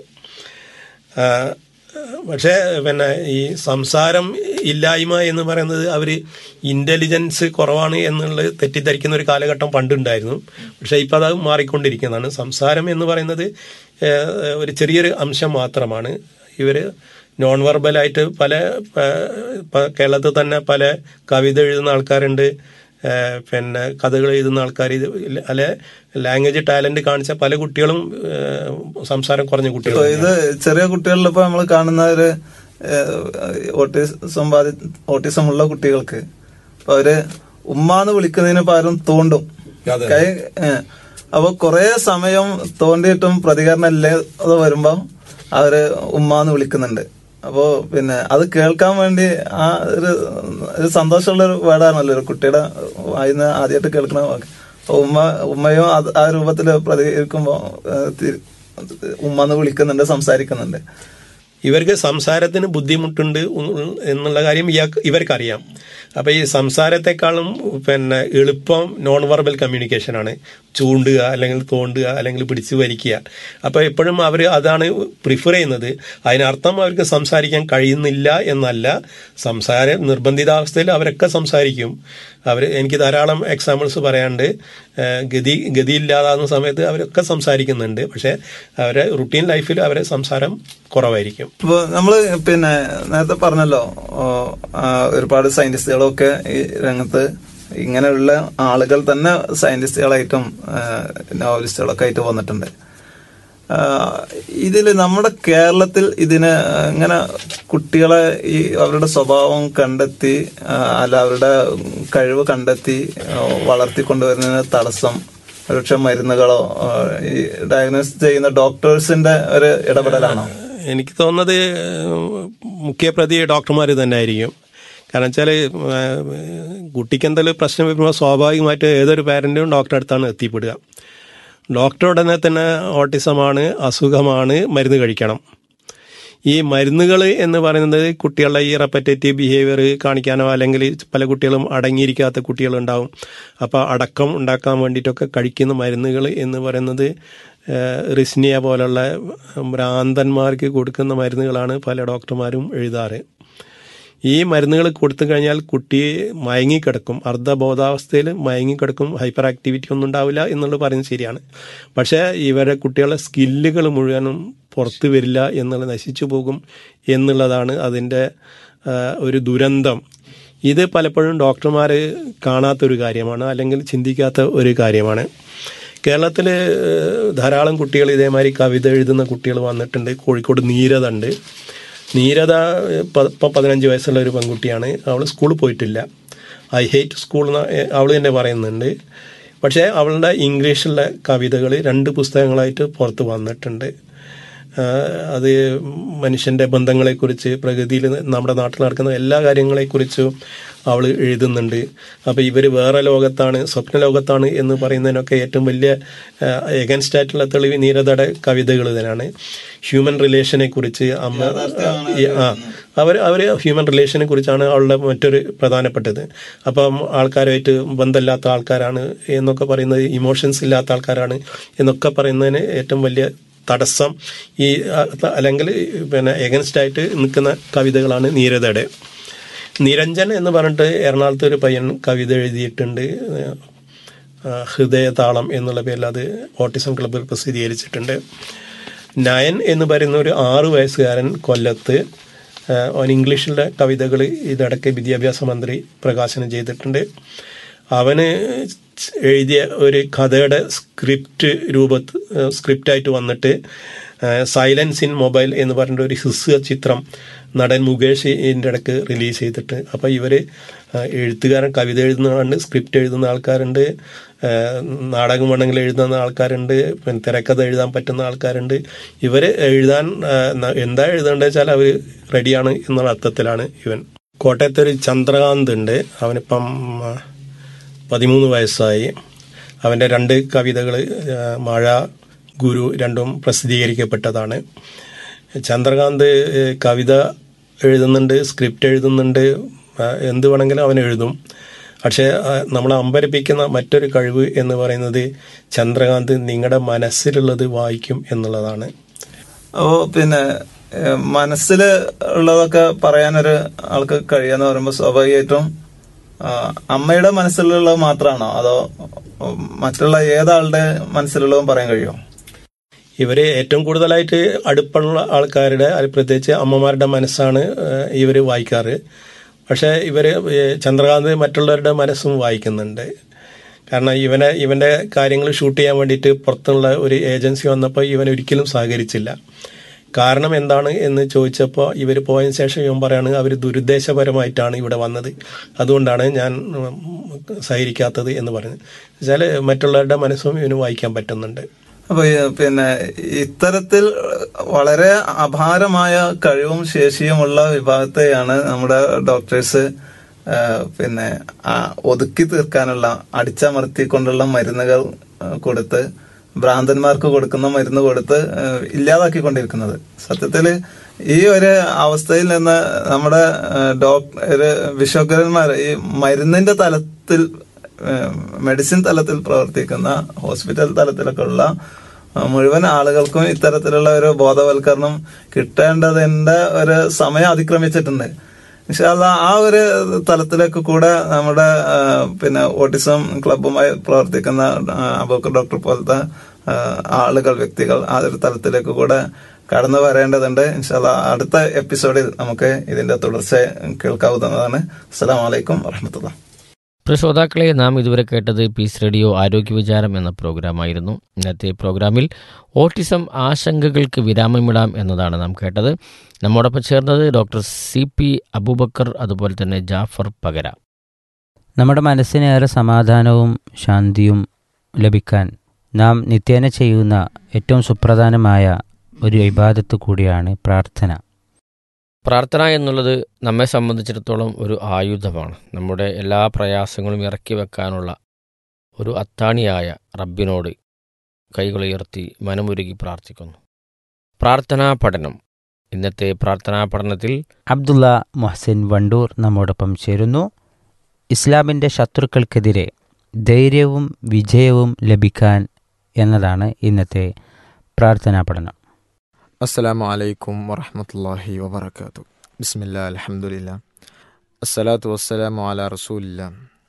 പക്ഷേ പിന്നെ ഈ സംസാരം ഇല്ലായ്മ എന്ന് പറയുന്നത് അവർ ഇന്റലിജൻസ് കുറവാണ് എന്നുള്ളത് തെറ്റിദ്ധരിക്കുന്ന ഒരു കാലഘട്ടം പണ്ടുണ്ടായിരുന്നു. പക്ഷെ ഇപ്പം അത് മാറിക്കൊണ്ടിരിക്കുന്നതാണ്. സംസാരം എന്ന് പറയുന്നത് ഒരു ചെറിയൊരു അംശം മാത്രമാണ്. ഇവർ നോൺ വെർബലായിട്ട് പല കേരളത്തിൽ തന്നെ പല കവിത എഴുതുന്ന ആൾക്കാരുണ്ട്, പിന്നെ കഥകൾ എഴുതുന്ന ആൾക്കാർ, അല്ലെ ലാംഗ്വേജ് ടാലന്റ് കാണിച്ച പല കുട്ടികളും സംസാരം കുറഞ്ഞ കുട്ടികൾ. ഇത് ചെറിയ കുട്ടികളിൽ ഇപ്പൊ നമ്മൾ കാണുന്ന ഒരു ഓട്ടിസം ബാധി ഓട്ടിസം ഉള്ള കുട്ടികൾക്ക് അവര് ഉമ്മാന്ന് വിളിക്കുന്നതിന് പകരം തോണ്ടും കൈ. അപ്പൊ കൊറേ സമയം തോണ്ടിയിട്ടും പ്രതികരണം ഇല്ലേ അത് വരുമ്പോ അവര് ഉമ്മാന്ന് വിളിക്കുന്നുണ്ട്. അപ്പോ പിന്നെ അത് കേൾക്കാൻ വേണ്ടി ആ ഒരു ഒരു സന്തോഷമുള്ള ഒരു വേർഡാണല്ലോ ഒരു കുട്ടിയുടെ വായിന്ന് ആദ്യമായിട്ട് കേൾക്കണ വാക്ക്. ഉമ്മ ഉമ്മയും ആ രൂപത്തില് പ്രതികരിക്കുമ്പോ ഉമ്മന്ന് വിളിക്കുന്നുണ്ട്, സംസാരിക്കുന്നുണ്ട്. ഇവർക്ക് സംസാരത്തിന് ബുദ്ധിമുട്ടുണ്ട് എന്നുള്ള കാര്യം ഇവർക്കറിയാം. അപ്പം ഈ സംസാരത്തെക്കാളും പിന്നെ എളുപ്പം നോൺ വെർബൽ കമ്മ്യൂണിക്കേഷനാണ്. ചൂണ്ടുക അല്ലെങ്കിൽ തോണ്ടുക അല്ലെങ്കിൽ പിടിച്ചു വലിക്കുക. അപ്പോൾ എപ്പോഴും അവർ അതാണ് പ്രിഫർ ചെയ്യുന്നത്. അതിനർത്ഥം അവർക്ക് സംസാരിക്കാൻ കഴിയുന്നില്ല എന്നല്ല. സംസാര നിർബന്ധിതാവസ്ഥയിൽ അവരൊക്കെ സംസാരിക്കും. അവർ എനിക്ക് ധാരാളം എക്സാമ്പിൾസ് പറയാണ്ട്. ഗതി ഗതിയില്ലാതാകുന്ന സമയത്ത് അവരൊക്കെ സംസാരിക്കുന്നുണ്ട്. പക്ഷെ അവരെ റുട്ടീൻ ലൈഫിൽ അവരെ സംസാരം കുറവായിരിക്കും. ഇപ്പോൾ നമ്മള് പിന്നെ നേരത്തെ പറഞ്ഞല്ലോ ഒരുപാട് സയന്റിസ്റ്റുകളൊക്കെ ഈ രംഗത്ത് ഇങ്ങനെയുള്ള ആളുകൾ തന്നെ സയന്റിസ്റ്റുകളായിട്ടും നോവലിസ്റ്റുകളൊക്കെ ആയിട്ട് വന്നിട്ടുണ്ട്. ഇതില് നമ്മുടെ കേരളത്തിൽ ഇതിന് ഇങ്ങനെ കുട്ടികളെ ഈ അവരുടെ സ്വഭാവം കണ്ടെത്തി അല്ല അവരുടെ കഴിവ് കണ്ടെത്തി വളർത്തിക്കൊണ്ടുവരുന്നതിന് തടസ്സം ഒരുപക്ഷെ മരുന്നുകളോ ഈ ഡയഗ്നോസ് ചെയ്യുന്ന ഡോക്ടേഴ്സിന്റെ ഒരു ഇടപെടലാണോ? എനിക്ക് തോന്നുന്നത് മുഖ്യപ്രതി ഡോക്ടർമാർ തന്നെ ആയിരിക്കും. കാരണം വെച്ചാൽ കുട്ടിക്ക് എന്തെങ്കിലും പ്രശ്നം വരുമ്പോൾ സ്വാഭാവികമായിട്ട് ഏതൊരു പാരന്റും ഡോക്ടറെ അടുത്താണ് എത്തിപ്പെടുക. ഡോക്ടർ ഉടനെ തന്നെ ഓട്ടിസമാണ്, അസുഖമാണ്, മരുന്ന് കഴിക്കണം. ഈ മരുന്നുകൾ എന്ന് പറയുന്നത് കുട്ടികളുടെ ഈ റെപ്പറ്റേറ്റീവ് ബിഹേവിയർ കാണിക്കാനോ അല്ലെങ്കിൽ പല കുട്ടികളും അടങ്ങിയിരിക്കാത്ത കുട്ടികളുണ്ടാവും. അപ്പോൾ അടക്കം ഉണ്ടാക്കാൻ വേണ്ടിയിട്ടൊക്കെ കഴിക്കുന്ന മരുന്നുകൾ എന്ന് പറയുന്നത് റിസ്നിയ പോലുള്ള ഭ്രാന്തന്മാർക്ക് കൊടുക്കുന്ന മരുന്നുകളാണ് പല ഡോക്ടർമാരും എഴുതാറ്. ഈ മരുന്നുകൾ കൊടുത്തു കഴിഞ്ഞാൽ കുട്ടി മയങ്ങിക്കിടക്കും, അർദ്ധബോധാവസ്ഥയിൽ മയങ്ങിക്കിടക്കും, ഹൈപ്പർ ആക്ടിവിറ്റി ഒന്നും ഉണ്ടാവില്ല എന്നുള്ളത് പറയുന്നത് ശരിയാണ്. പക്ഷേ ഇവരെ കുട്ടികളുടെ സ്കില്ലുകൾ മുഴുവനും പുറത്തു വരില്ല എന്നുള്ളത്, നശിച്ചു പോകും എന്നുള്ളതാണ് അതിൻ്റെ ഒരു ദുരന്തം. ഇത് പലപ്പോഴും ഡോക്ടർമാർ കാണാത്തൊരു കാര്യമാണ്, അല്ലെങ്കിൽ ചിന്തിക്കാത്ത ഒരു കാര്യമാണ്. കേരളത്തിൽ ധാരാളം കുട്ടികൾ ഇതേമാതിരി കവിത എഴുതുന്ന കുട്ടികൾ വന്നിട്ടുണ്ട്. കോഴിക്കോട് നീരത ഉണ്ട്. നീരത ഇപ്പം പതിനഞ്ച് വയസ്സുള്ള ഒരു പെൺകുട്ടിയാണ്. അവൾ സ്കൂളിൽ പോയിട്ടില്ല. ഐ ഹേറ്റ് സ്കൂൾ എന്ന് അവൾ തന്നെ പറയുന്നുണ്ട്. പക്ഷേ അവളുടെ ഇംഗ്ലീഷിലെ കവിതകൾ രണ്ട് പുസ്തകങ്ങളായിട്ട് പുറത്ത് വന്നിട്ടുണ്ട്. അത് മനുഷ്യൻ്റെ ബന്ധങ്ങളെക്കുറിച്ച്, പ്രകൃതിയിൽ നമ്മുടെ നാട്ടിൽ നടക്കുന്ന എല്ലാ കാര്യങ്ങളെക്കുറിച്ചും അവൾ എഴുതുന്നുണ്ട്. അപ്പോൾ ഇവർ വേറെ ലോകത്താണ്, സ്വപ്ന ലോകത്താണ് എന്ന് പറയുന്നതിനൊക്കെ ഏറ്റവും വലിയ എഗൻസ്റ്റ് ആയിട്ടുള്ള തെളിവ് നീരതയുടെ കവിതകൾ തന്നെയാണ്. ഹ്യൂമൻ റിലേഷനെ കുറിച്ച് അമ്മ ആ അവർ അവർ ഹ്യൂമൻ റിലേഷനെ കുറിച്ചാണ് അവളുടെ മറ്റൊരു പ്രധാനപ്പെട്ടത്. അപ്പം ആൾക്കാരുമായിട്ട് ബന്ധമില്ലാത്ത ആൾക്കാരാണ് എന്നൊക്കെ പറയുന്നത്, ഇമോഷൻസ് ഇല്ലാത്ത ആൾക്കാരാണ് എന്നൊക്കെ പറയുന്നതിന് ഏറ്റവും വലിയ തടസ്സം ഈ അല്ലെങ്കിൽ പിന്നെ എഗൻസ്റ്റ് ആയിട്ട് നിൽക്കുന്ന കവിതകളാണ് നീരതയുടെ. നിരഞ്ജൻ എന്ന് പറഞ്ഞിട്ട് എറണാകുളത്ത് ഒരു പയ്യൻ കവിത എഴുതിയിട്ടുണ്ട്. ഹൃദയതാളം എന്നുള്ള പേരിൽ അത് ഓട്ടിസം ക്ലബ്ബിൽ പ്രസിദ്ധീകരിച്ചിട്ടുണ്ട്. നയൻ എന്ന് പറയുന്ന ഒരു ആറു വയസ്സുകാരൻ കൊല്ലത്ത് അവൻ ഇംഗ്ലീഷിലെ കവിതകൾ ഇതിടയ്ക്ക് വിദ്യാഭ്യാസ മന്ത്രി പ്രകാശനം ചെയ്തിട്ടുണ്ട്. അവന് എഴുതിയ ഒരു കഥയുടെ സ്ക്രിപ്റ്റ് രൂപത്ത് സ്ക്രിപ്റ്റായിട്ട് വന്നിട്ട് സൈലൻസ് ഇൻ മൊബൈൽ എന്ന് പറഞ്ഞ ഒരു ഹ്രസ്വ ചിത്രം നടൻ മുകേഷ് ഇതിൻ്റെ ഇടയ്ക്ക് റിലീസ് ചെയ്തിട്ട്, അപ്പോൾ ഇവർ എഴുത്തുകാരൻ കവിത എഴുതുന്നവരുണ്ട്, സ്ക്രിപ്റ്റ് എഴുതുന്ന ആൾക്കാരുണ്ട്, നാടകം വേണമെങ്കിൽ എഴുതുന്ന ആൾക്കാരുണ്ട്, പിന്നെ തിരക്കഥ എഴുതാൻ പറ്റുന്ന ആൾക്കാരുണ്ട്. ഇവർ എഴുതാൻ എന്താ എഴുതേണ്ടത് വെച്ചാൽ അവർ റെഡിയാണ് എന്നുള്ള അർത്ഥത്തിലാണ് ഇവൻ. കോട്ടയത്തെ ഒരു ചന്ദ്രകാന്ത് ഉണ്ട്, അവനിപ്പം പതിമൂന്ന് വയസ്സായി. അവൻ്റെ രണ്ട് കവിതകൾ മഴ, ഗുരു രണ്ടും പ്രസിദ്ധീകരിക്കപ്പെട്ടതാണ്. ചന്ദ്രകാന്ത് കവിത എഴുതുന്നുണ്ട്, സ്ക്രിപ്റ്റ് എഴുതുന്നുണ്ട്, എന്ത് വേണമെങ്കിലും അവൻ എഴുതും. പക്ഷേ നമ്മളെ അമ്പരപ്പിക്കുന്ന മറ്റൊരു കഴിവ് എന്ന് പറയുന്നത് ചന്ദ്രകാന്ത് നിങ്ങളുടെ മനസ്സിലുള്ളത് വായിക്കും എന്നുള്ളതാണ്. അപ്പോൾ പിന്നെ മനസ്സിൽ ഉള്ളതൊക്കെ പറയാനൊരു ആൾക്ക് കഴിയാന്ന് പറയുമ്പോൾ സ്വാഭാവികമായിട്ടും അമ്മയുടെ മനസ്സിലുള്ളത് മാത്രമാണോ അതോ മറ്റുള്ള ഏതാളുടെ മനസ്സിലുള്ളതും പറയാൻ കഴിയുമോ? ഇവര് ഏറ്റവും കൂടുതലായിട്ട് അടുപ്പുള്ള ആൾക്കാരുടെ, പ്രത്യേകിച്ച് അമ്മമാരുടെ മനസ്സാണ് ഇവർ വായിക്കാറ്. പക്ഷേ ഇവര് ചന്ദ്രകാന്ത് മറ്റുള്ളവരുടെ മനസ്സും വായിക്കുന്നുണ്ട്. കാരണം ഇവനെ ഇവന്റെ കാര്യങ്ങൾ ഷൂട്ട് ചെയ്യാൻ വേണ്ടിയിട്ട് പുറത്തുള്ള ഒരു ഏജൻസി വന്നപ്പോൾ ഇവൻ ഒരിക്കലും സഹകരിച്ചില്ല. കാരണം എന്താണ് എന്ന് ചോദിച്ചപ്പോൾ ഇവർ പോയതിനു ശേഷം ഇവൻ പറയാണ് അവർ ദുരുദ്ദേശപരമായിട്ടാണ് ഇവിടെ വന്നത്, അതുകൊണ്ടാണ് ഞാൻ സഹകരിക്കാത്തത് എന്ന് പറഞ്ഞു. വെച്ചാൽ മറ്റുള്ളവരുടെ മനസ്സും ഇവന് വായിക്കാൻ പറ്റുന്നുണ്ട്. അപ്പൊ പിന്നെ ഇത്തരത്തിൽ വളരെ അപാരമായ കഴിവും ശേഷിയുമുള്ള വിഭാഗത്തെയാണ് നമ്മുടെ ഡോക്ടേഴ്സ് പിന്നെ ഒതുക്കി തീർക്കാനുള്ള, അടിച്ചമർത്തിക്കൊണ്ടുള്ള മരുന്നുകൾ കൊടുത്ത്, ഭ്രാന്തന്മാർക്ക് കൊടുക്കുന്ന മരുന്ന് കൊടുത്ത് ഇല്ലാതാക്കിക്കൊണ്ടിരിക്കുന്നത്. സത്യത്തില് ഈ ഒരു അവസ്ഥയിൽ നിന്ന് നമ്മുടെ ഡോക്ടർ വിശ്വകരന്മാർ ഈ മരുന്നിന്റെ തലത്തിൽ, മെഡിസിൻ തലത്തിൽ പ്രവർത്തിക്കുന്ന ഹോസ്പിറ്റൽ തലത്തിലൊക്കെ ഉള്ള മുഴുവൻ ആളുകൾക്കും ഇത്തരത്തിലുള്ള ഒരു ബോധവൽക്കരണം കിട്ടേണ്ടതിന്റെ ഒരു സമയം അതിക്രമിച്ചിട്ടുണ്ട്. ഇൻഷാ അല്ലാഹ് ആ ഒരു തലത്തിലേക്ക് കൂടെ നമ്മുടെ പിന്നെ ഓട്ടിസം ക്ലബ്ബുമായി പ്രവർത്തിക്കുന്ന അബൂബക്കർ ഡോക്ടർ പോലത്തെ ആളുകൾ, വ്യക്തികൾ ആ ഒരു തലത്തിലേക്ക് കൂടെ കടന്നു വരേണ്ടതുണ്ട്. ഇൻഷാ അല്ലാഹ് അടുത്ത എപ്പിസോഡിൽ നമുക്ക് ഇതിന്റെ തുടർച്ച കേൾക്കാവുന്നതാണ്. അസ്സലാമു അലൈക്കും വറഹ്മത്തുള്ളാഹി. പ്രിയ ശ്രോതാക്കളെ, നാം ഇതുവരെ കേട്ടത് പീസ് റേഡിയോ ആരോഗ്യ വിചാരം എന്ന പ്രോഗ്രാമായിരുന്നു. ഇന്നത്തെ പ്രോഗ്രാമിൽ ഓട്ടിസം ആശങ്കകൾക്ക് വിരാമമിടാം എന്നതാണ് നാം കേട്ടത്. നമ്മോടൊപ്പം ചേർന്നത് ഡോക്ടർ സി പി അബൂബക്കർ, അതുപോലെ തന്നെ ജാഫർ പകര. നമ്മുടെ മനസ്സിനേറെ സമാധാനവും ശാന്തിയും ലഭിക്കാൻ നാം നിത്യേന ചെയ്യുന്ന ഏറ്റവും സുപ്രധാനമായ ഒരു ഇബാദത്ത് കൂടിയാണ് പ്രാർത്ഥന. പ്രാർത്ഥന എന്നുള്ളത് നമ്മെ സംബന്ധിച്ചിടത്തോളം ഒരു ആയുധമാണ്. നമ്മുടെ എല്ലാ പ്രയാസങ്ങളും ഇറക്കി വെക്കാനുള്ള ഒരു അത്താണിയായ റബ്ബിനോട് കൈകളുയർത്തി മനമുരുകി പ്രാർത്ഥിക്കുന്നു. പ്രാർത്ഥനാ പഠനം. ഇന്നത്തെ പ്രാർത്ഥനാ പഠനത്തിൽ അബ്ദുള്ള മുഹസിൻ വണ്ടൂർ നമ്മോടൊപ്പം ചേരുന്നു. ഇസ്ലാമിൻ്റെ ശത്രുക്കൾക്കെതിരെ ധൈര്യവും വിജയവും ലഭിക്കാൻ എന്നതാണ് ഇന്നത്തെ പ്രാർത്ഥനാ പഠനം. അസ്സലാമു അലൈക്കും വറഹ്മത്തുള്ളാഹി വബറകാതുഹു. ബിസ്മില്ലാ അൽഹംദുലില്ലാ അസ്സലാത്തു വസ്സലാമു അലാ റസൂലില്ലാ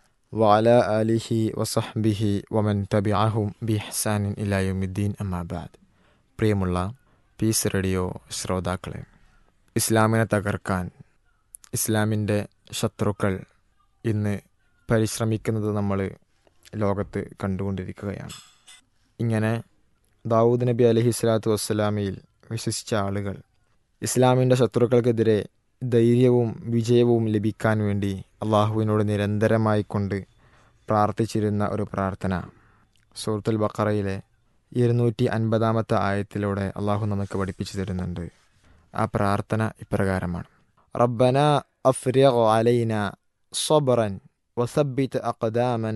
വഅലാ ആലിഹി വസഹ്ബിഹി വമൻ തബിഅഹും ബിഇഹ്സാനിൻ ഇലാ യൗമിദ്ദീൻ അമ്മാ ബഅദ്. പ്രിയമുള്ള പീസ് റേഡിയോ ശ്രോതാക്കളെ, ഇസ്ലാമിനെ തകർക്കാൻ ഇസ്ലാമിൻ്റെ ശത്രുക്കൾ ഇന്ന് പരിശ്രമിക്കുന്നത് നമ്മൾ ലോകത്ത് കണ്ടുകൊണ്ടിരിക്കുകയാണ്. ഇങ്ങനെ ദാവൂദ് നബി അലൈഹി സ്വലാത്തു വസ്സലാമയിൽ വിശ്വസിച്ച ആളുകൾ ഇസ്ലാമിൻ്റെ ശത്രുക്കൾക്കെതിരെ ധൈര്യവും വിജയവും ലഭിക്കാൻ വേണ്ടി അള്ളാഹുവിനോട് നിരന്തരമായി കൊണ്ട് പ്രാർത്ഥിച്ചിരുന്ന ഒരു പ്രാർത്ഥന സൂറത്തുൽ ബഖറയിലെ ഇരുന്നൂറ്റി അൻപതാമത്തെ ആയത്തിലൂടെ അള്ളാഹു നമുക്ക് പഠിപ്പിച്ചു തരുന്നുണ്ട്. ആ പ്രാർത്ഥന ഇപ്രകാരമാണ്: റബ്ബന അഫ്രിഗ് അലൈന സ്വബ്റൻ വസബ്ബിത് അഖ്ദാമന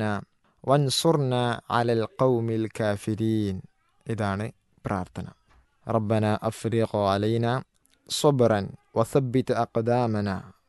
വൻസുർന അലൽ ഖൗമിൽ കാഫിരീൻ. ഇതാണ് പ്രാർത്ഥന. റബ്ബന അഫ്രിഗ് അലൈന സ്വബ്റൻ വസബ്ബിത് അഖ്ദാമന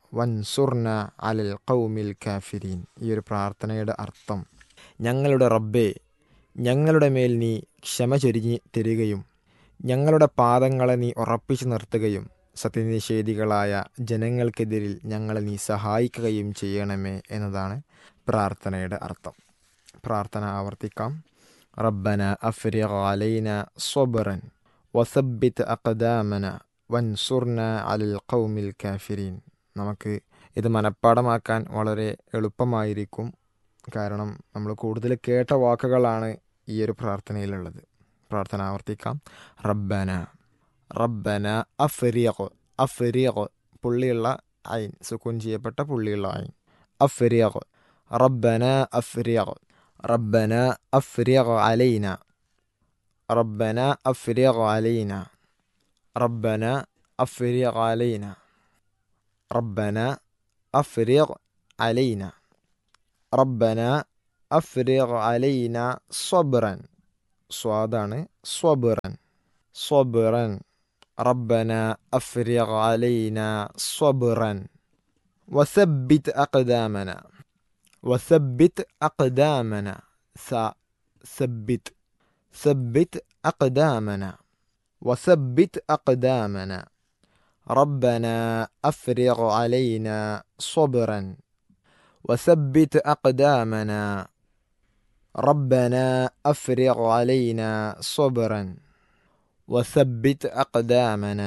വൻസുർന അലൽ ഖൗമിൽ കാഫിരീൻ. ഈ ഒരു പ്രാർത്ഥനയുടെ അർത്ഥം, ഞങ്ങളുടെ റബ്ബേ, ഞങ്ങളുടെ മേൽ നീ ക്ഷമ ചൊരിഞ്ഞ് തരികയും ഞങ്ങളുടെ പാദങ്ങളെ നീ ഉറപ്പിച്ചു നിർത്തുകയും സത്യനിഷേധികളായ ജനങ്ങൾക്കെതിരിൽ ഞങ്ങളെ നീ സഹായിക്കുകയും ചെയ്യണമേ എന്നതാണ് പ്രാർത്ഥനയുടെ അർത്ഥം. പ്രാർത്ഥന ആവർത്തിക്കാം. റബ്ബന അഫ്രിഗ് അലൈന സ്വബ്റൻ വസബ്ബിത് അഖ്ദാമന വൻസുർന അലൽ ഖൗമിൽ കാഫിരീൻ. നമുക്ക് ഇത് മനഃപ്പാടമാക്കാൻ വളരെ എളുപ്പമായിരിക്കും. കാരണം നമ്മൾ കൂടുതൽ കേട്ട വാക്കുകളാണ് ഈ ഒരു പ്രാർത്ഥനയിലുള്ളത്. പ്രാർത്ഥന ആവർത്തിക്കാം. റബ്ബന റബ്ബന അഫ്രിഖ് അഫ്രിഖ് പുള്ളിയുള്ള ഐൻ, സുക്കൂൻ ചെയ്യപ്പെട്ട പുള്ളിയുള്ള ഐൻ, അഫ്രിഖ് റബ്ബന അഫ്രിഖ് റബ്ബന അഫ്രിഖ് അലൈന റബ്ബന അഫ്രിഖ് അലൈന റബ്ബന അഫ്രിഖ് അലൈന റബ്ബന അഫ്രിഖ് അലൈന റബ്ബന അഫ്രിഖ് അലൈന സ്വബ്റൻ, സ്വാദാണ് സ്വബ്റൻ സ്വബ്റൻ റബ്ബന അഫ്രിഖ് അലൈന സ്വബ്റൻ വസബ്ബിത് അഖ്ദാമന വസബ്ബിത് അഖ്ദാമന സ സബ്ബിത് സബ്ബിത് അഖ്ദാമന വസബ്ബിത് അഖ്ദാമന റബ്ബന അഫ്രിഖ് അലൈന സ്വബ്റൻ വസബ്ബിത് അഖ്ദാമന റബ്ബന അഫ്രിഖ് അലൈന സ്വബ്റൻ വസബ്ബിത് അഖ്ദാമന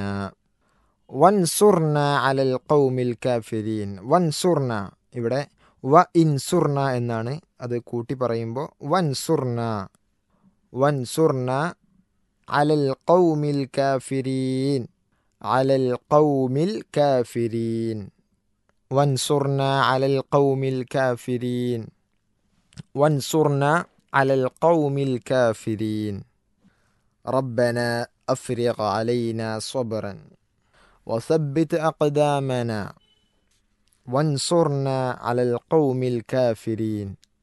വൻസുർന അലൽ ഖൗമിൽ കാഫിരീൻ. വൻസുർന ഇവിടെ വ ഇൻസുർന എന്നാണ്, അത് കൂട്ടി പറയുമ്പോൾ വൻസുർന വൻസുർന അലൽ ഖൗമിൽ കാഫിരീൻ അലൽ ഖൗമിൽ കാഫിരീൻ വൻസുർന അലൽ ഖൗമിൽ കാഫിരീൻ വൻസുർന അലൽ ഖൗമിൽ കാഫിരീൻ റബ്ബന അഫ്രിഖ് അലൈന സ്വബ്റൻ വസബ്ബിത് അഖ്ദാമന വൻസുർന അലൽ ഖൗമിൽ കാഫിരീൻ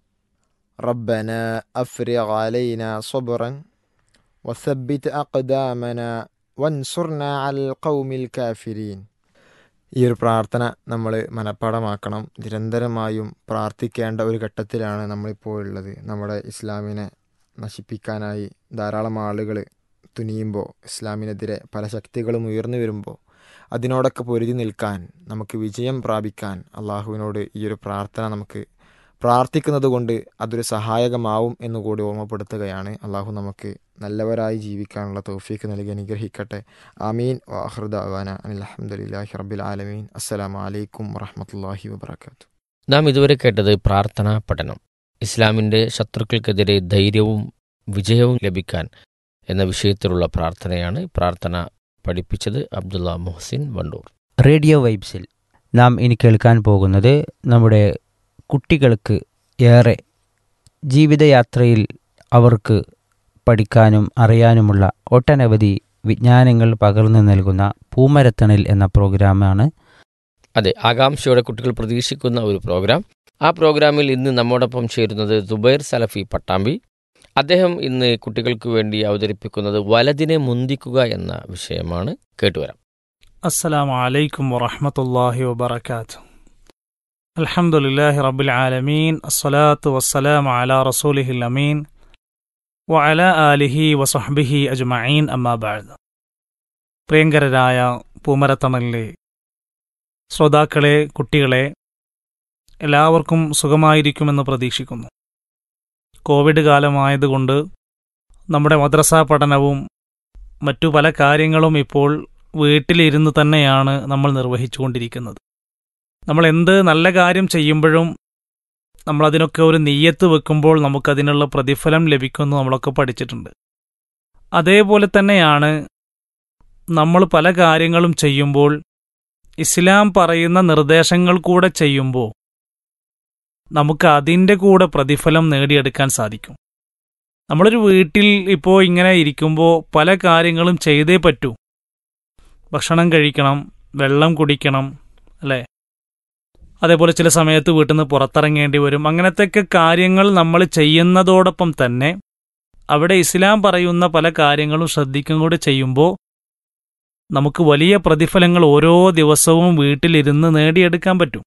റബ്ബന അഫ്രിഖ് അലൈന സ്വബ്റൻ വസബ്ബിത് അഖ്ദാമന വൻസുർന അലൽ ഖൗമിൽ കാഫിരീൻ. ഈ ഒരു പ്രാർത്ഥന നമ്മൾ മനഃപ്പാടമാക്കണം. നിരന്തരമായും പ്രാർത്ഥിക്കേണ്ട ഒരു ഘട്ടത്തിലാണ് നമ്മളിപ്പോൾ ഉള്ളത്. നമ്മുടെ ഇസ്ലാമിനെ നശിപ്പിക്കാനായി ധാരാളം ആളുകൾ തുനിയുമ്പോൾ, ഇസ്ലാമിനെതിരെ പല ശക്തികളും ഉയർന്നു വരുമ്പോൾ അതിനോടൊക്കെ പൊരുതി നിൽക്കാൻ, നമുക്ക് വിജയം പ്രാപിക്കാൻ അള്ളാഹുവിനോട് ഈ ഒരു പ്രാർത്ഥന നമുക്ക് പ്രാർത്ഥിക്കുന്നത് കൊണ്ട് അതൊരു സഹായകമാവും എന്നുകൂടി ഓർമ്മപ്പെടുത്തുകയാണ്. അള്ളാഹു നമുക്ക് നല്ലവരായി ജീവിക്കാനുള്ള തൗഫീക്ക് നൽകി അനുഗ്രഹിക്കട്ടെ. ആമീൻ. വആഖിറു ദഅവാന അനിൽ ഹംദുലില്ലാഹി റബ്ബിൽ ആലമീൻ. അസ്സലാമു അലൈക്കും വറഹ്മത്തുള്ളാഹി വബറകാതുഹു. നാം ഇതുവരെ കേട്ടത് പ്രാർത്ഥനാ പഠനം, ഇസ്ലാമിൻ്റെ ശത്രുക്കൾക്കെതിരെ ധൈര്യവും വിജയവും ലഭിക്കാൻ എന്ന വിഷയത്തിലുള്ള പ്രാർത്ഥനയാണ്. പ്രാർത്ഥന പഠിപ്പിച്ചത് അബ്ദുള്ള മുഹസിൻ വണ്ടൂർ. റേഡിയോ വൈബ്സിൽ നാം ഇനി കേൾക്കാൻ പോകുന്നത് നമ്മുടെ കുട്ടികൾക്ക് ഏറെ ജീവിതയാത്രയിൽ അവർക്ക് പഠിക്കാനും അറിയാനുമുള്ള ഒട്ടനവധി വിജ്ഞാനങ്ങൾ പകർന്നു നൽകുന്ന പൂമരത്തണൽ എന്ന പ്രോഗ്രാമാണ്. അതെ, ആകാംക്ഷയോടെ കുട്ടികൾ പ്രതീക്ഷിക്കുന്ന ഒരു പ്രോഗ്രാം. ആ പ്രോഗ്രാമിൽ ഇന്ന് നമ്മോടൊപ്പം ചേരുന്നത് സുബൈർ സലഫി പട്ടാമ്പി. അദ്ദേഹം ഇന്ന് കുട്ടികൾക്ക് വേണ്ടി അവതരിപ്പിക്കുന്നത് വലതിനെ മുന്തിക്കുക എന്ന വിഷയമാണ്. കേട്ടുവരാം. അസ്സലാമു അലൈക്കും വറഹ്മത്തുള്ളാഹി വബറകാതുഹു. അൽഹംദുലില്ലാഹി റബ്ബിൽ ആലമീൻ. അസ്സലാത്തു വസ്സലാമു അലാ റസൂലിഹിൽ അമീൻ വഅലാ ആലിഹി വസഹ്ബിഹി അജ്മഈൻ. അമ്മാ ബഅദ്. പ്രിയങ്കരരായ പൂമരത്തണലിലെ ശ്രോതാക്കളെ, കുട്ടികളെ, എല്ലാവർക്കും സുഖമായിരിക്കുമെന്ന് പ്രതീക്ഷിക്കുന്നു. കോവിഡ് കാലമായതുകൊണ്ട് നമ്മുടെ മദ്രസാ പഠനവും മറ്റു പല കാര്യങ്ങളും ഇപ്പോൾ വീട്ടിലിരുന്ന് തന്നെയാണ് നമ്മൾ നിർവഹിച്ചുകൊണ്ടിരിക്കുന്നത്. നമ്മൾ എന്ത് നല്ല കാര്യം ചെയ്യുമ്പോഴും നമ്മളതിനൊക്കെ ഒരു നിയ്യത്ത് വെക്കുമ്പോൾ നമുക്കതിനുള്ള പ്രതിഫലം ലഭിക്കുമെന്ന് നമ്മളൊക്കെ പഠിച്ചിട്ടുണ്ട്. അതേപോലെ തന്നെയാണ് നമ്മൾ പല കാര്യങ്ങളും ചെയ്യുമ്പോൾ ഇസ്ലാം പറയുന്ന നിർദ്ദേശങ്ങൾ കൂടെ ചെയ്യുമ്പോൾ നമുക്ക് അതിൻ്റെ കൂടെ പ്രതിഫലം നേടിയെടുക്കാൻ സാധിക്കും. നമ്മളൊരു വീട്ടിൽ ഇപ്പോൾ ഇങ്ങനെ ഇരിക്കുമ്പോൾ പല കാര്യങ്ങളും ചെയ്തേ പറ്റൂ. ഭക്ഷണം കഴിക്കണം, വെള്ളം കുടിക്കണം, അല്ലേ? അതേപോലെ ചില സമയത്ത് വീട്ടിൽ നിന്ന് പുറത്തിറങ്ങേണ്ടി വരും. അങ്ങനത്തെയൊക്കെ കാര്യങ്ങൾ നമ്മൾ ചെയ്യുന്നതോടൊപ്പം തന്നെ അവിടെ ഇസ്ലാം പറയുന്ന പല കാര്യങ്ങളും ശ്രദ്ധിക്കും കൂടി ചെയ്യുമ്പോൾ നമുക്ക് വലിയ പ്രതിഫലങ്ങൾ ഓരോ ദിവസവും വീട്ടിലിരുന്ന് നേടിയെടുക്കാൻ പറ്റും.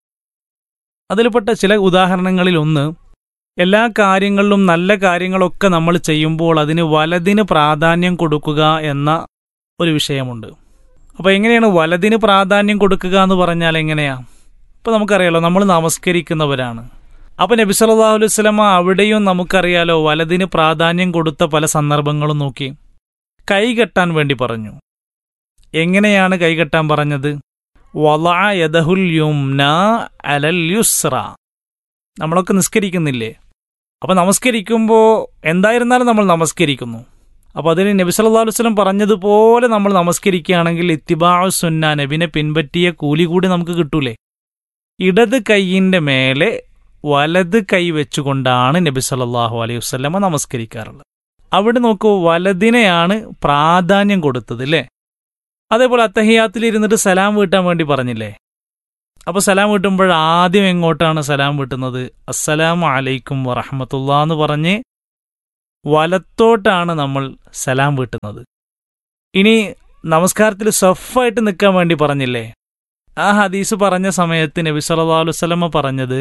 അതിൽപ്പെട്ട ചില ഉദാഹരണങ്ങളിൽ ഒന്ന്, എല്ലാ കാര്യങ്ങളിലും നല്ല കാര്യങ്ങളൊക്കെ നമ്മൾ ചെയ്യുമ്പോൾ അതിന് വലതിന് പ്രാധാന്യം കൊടുക്കുക എന്ന ഒരു വിഷയമുണ്ട്. അപ്പോൾ എങ്ങനെയാണ് വലതിന് പ്രാധാന്യം കൊടുക്കുക എന്ന് പറഞ്ഞാൽ എങ്ങനെയാ? ഇപ്പോൾ നമുക്കറിയാലോ, നമ്മൾ നമസ്കരിക്കുന്നവരാണ്. അപ്പോൾ നബി സല്ലല്ലാഹു അലൈഹി വസല്ലമ അവിടെയും നമുക്കറിയാലോ വലതിന് പ്രാധാന്യം കൊടുത്ത പല സന്ദർഭങ്ങളും നോക്കി. കൈകെട്ടാൻ വേണ്ടി പറഞ്ഞു. എങ്ങനെയാണ് കൈകെട്ടാൻ പറഞ്ഞത്? വളഅ യദഹുൽ യുംന അലൽ യുസ്ര. നമ്മളൊക്കെ നിസ്കരിക്കുന്നില്ലേ? അപ്പോൾ നമസ്കരിക്കുമ്പോൾ എന്തായിരുന്നാലും നമ്മൾ നമസ്കരിക്കുന്നു. അപ്പോൾ അതിന് നബി സല്ലല്ലാഹു അലൈഹി വസല്ലം പറഞ്ഞതുപോലെ നമ്മൾ നമസ്കരിക്കുകയാണെങ്കിൽ ഇത്തിബാഉ സുന്ന, നബിനെ പിൻപറ്റിയ കൂലി കൂടി നമുക്ക് കിട്ടൂലേ? ഇടത് കൈയിൻ്റെ മേലെ വലത് കൈ വെച്ചുകൊണ്ടാണ് നബി സല്ലല്ലാഹു അലൈഹി വസല്ലം നമസ്കരിക്കാറുള്ളത്. അവിടെ നോക്കൂ, വലതിനെയാണ് പ്രാധാന്യം കൊടുത്തത് അല്ലേ? അതേപോലെ അത്തഹിയാത്തിൽ ഇരുന്നിട്ട് സലാം വീട്ടാൻ വേണ്ടി പറഞ്ഞില്ലേ? അപ്പോൾ സലാം വീട്ടുമ്പോൾ ആദ്യം എങ്ങോട്ടാണ് സലാം വീട്ടുന്നത്? അസ്സലാമു അലൈക്കും വറഹ്മത്തുള്ളാഹി എന്ന് പറഞ്ഞ് വലത്തോട്ടാണ് നമ്മൾ സലാം വീട്ടുന്നത്. ഇനി നമസ്കാരത്തിൽ സഫായിട്ട് നിൽക്കാൻ വേണ്ടി പറഞ്ഞില്ലേ? ആ ഹദീസ് പറഞ്ഞ സമയത്ത് നബി സല്ലല്ലാഹു അലൈഹി വസല്ലം പറഞ്ഞത്,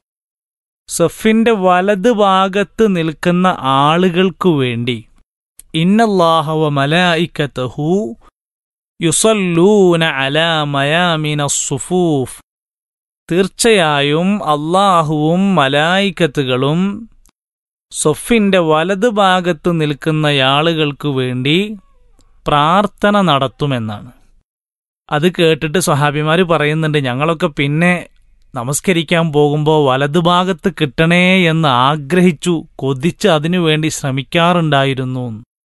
സഫിന്റെ വലത് ഭാഗത്ത് നിൽക്കുന്ന ആളുകൾക്കു വേണ്ടി ഇന്നല്ലാഹ വ മലായികതഹു യുസല്ലൂന അലാ മയാമിനസ് സുഫൂഫ്, തീർച്ചയായും അല്ലാഹുവും മലായികത്തുകളും സഫിന്റെ വലത് ഭാഗത്ത് നിൽക്കുന്ന ആളുകൾക്കു വേണ്ടി പ്രാർത്ഥന നടത്തുമെന്നാണ്. അത് കേട്ടിട്ട് സ്വഹാബിമാർ പറയുന്നുണ്ട്, ഞങ്ങളൊക്കെ പിന്നെ നമസ്കരിക്കാൻ പോകുമ്പോൾ വലതുഭാഗത്ത് കിട്ടണേ എന്ന് ആഗ്രഹിച്ചു, കൊതിച്ച് അതിനുവേണ്ടി ശ്രമിക്കാറുണ്ടായിരുന്നു.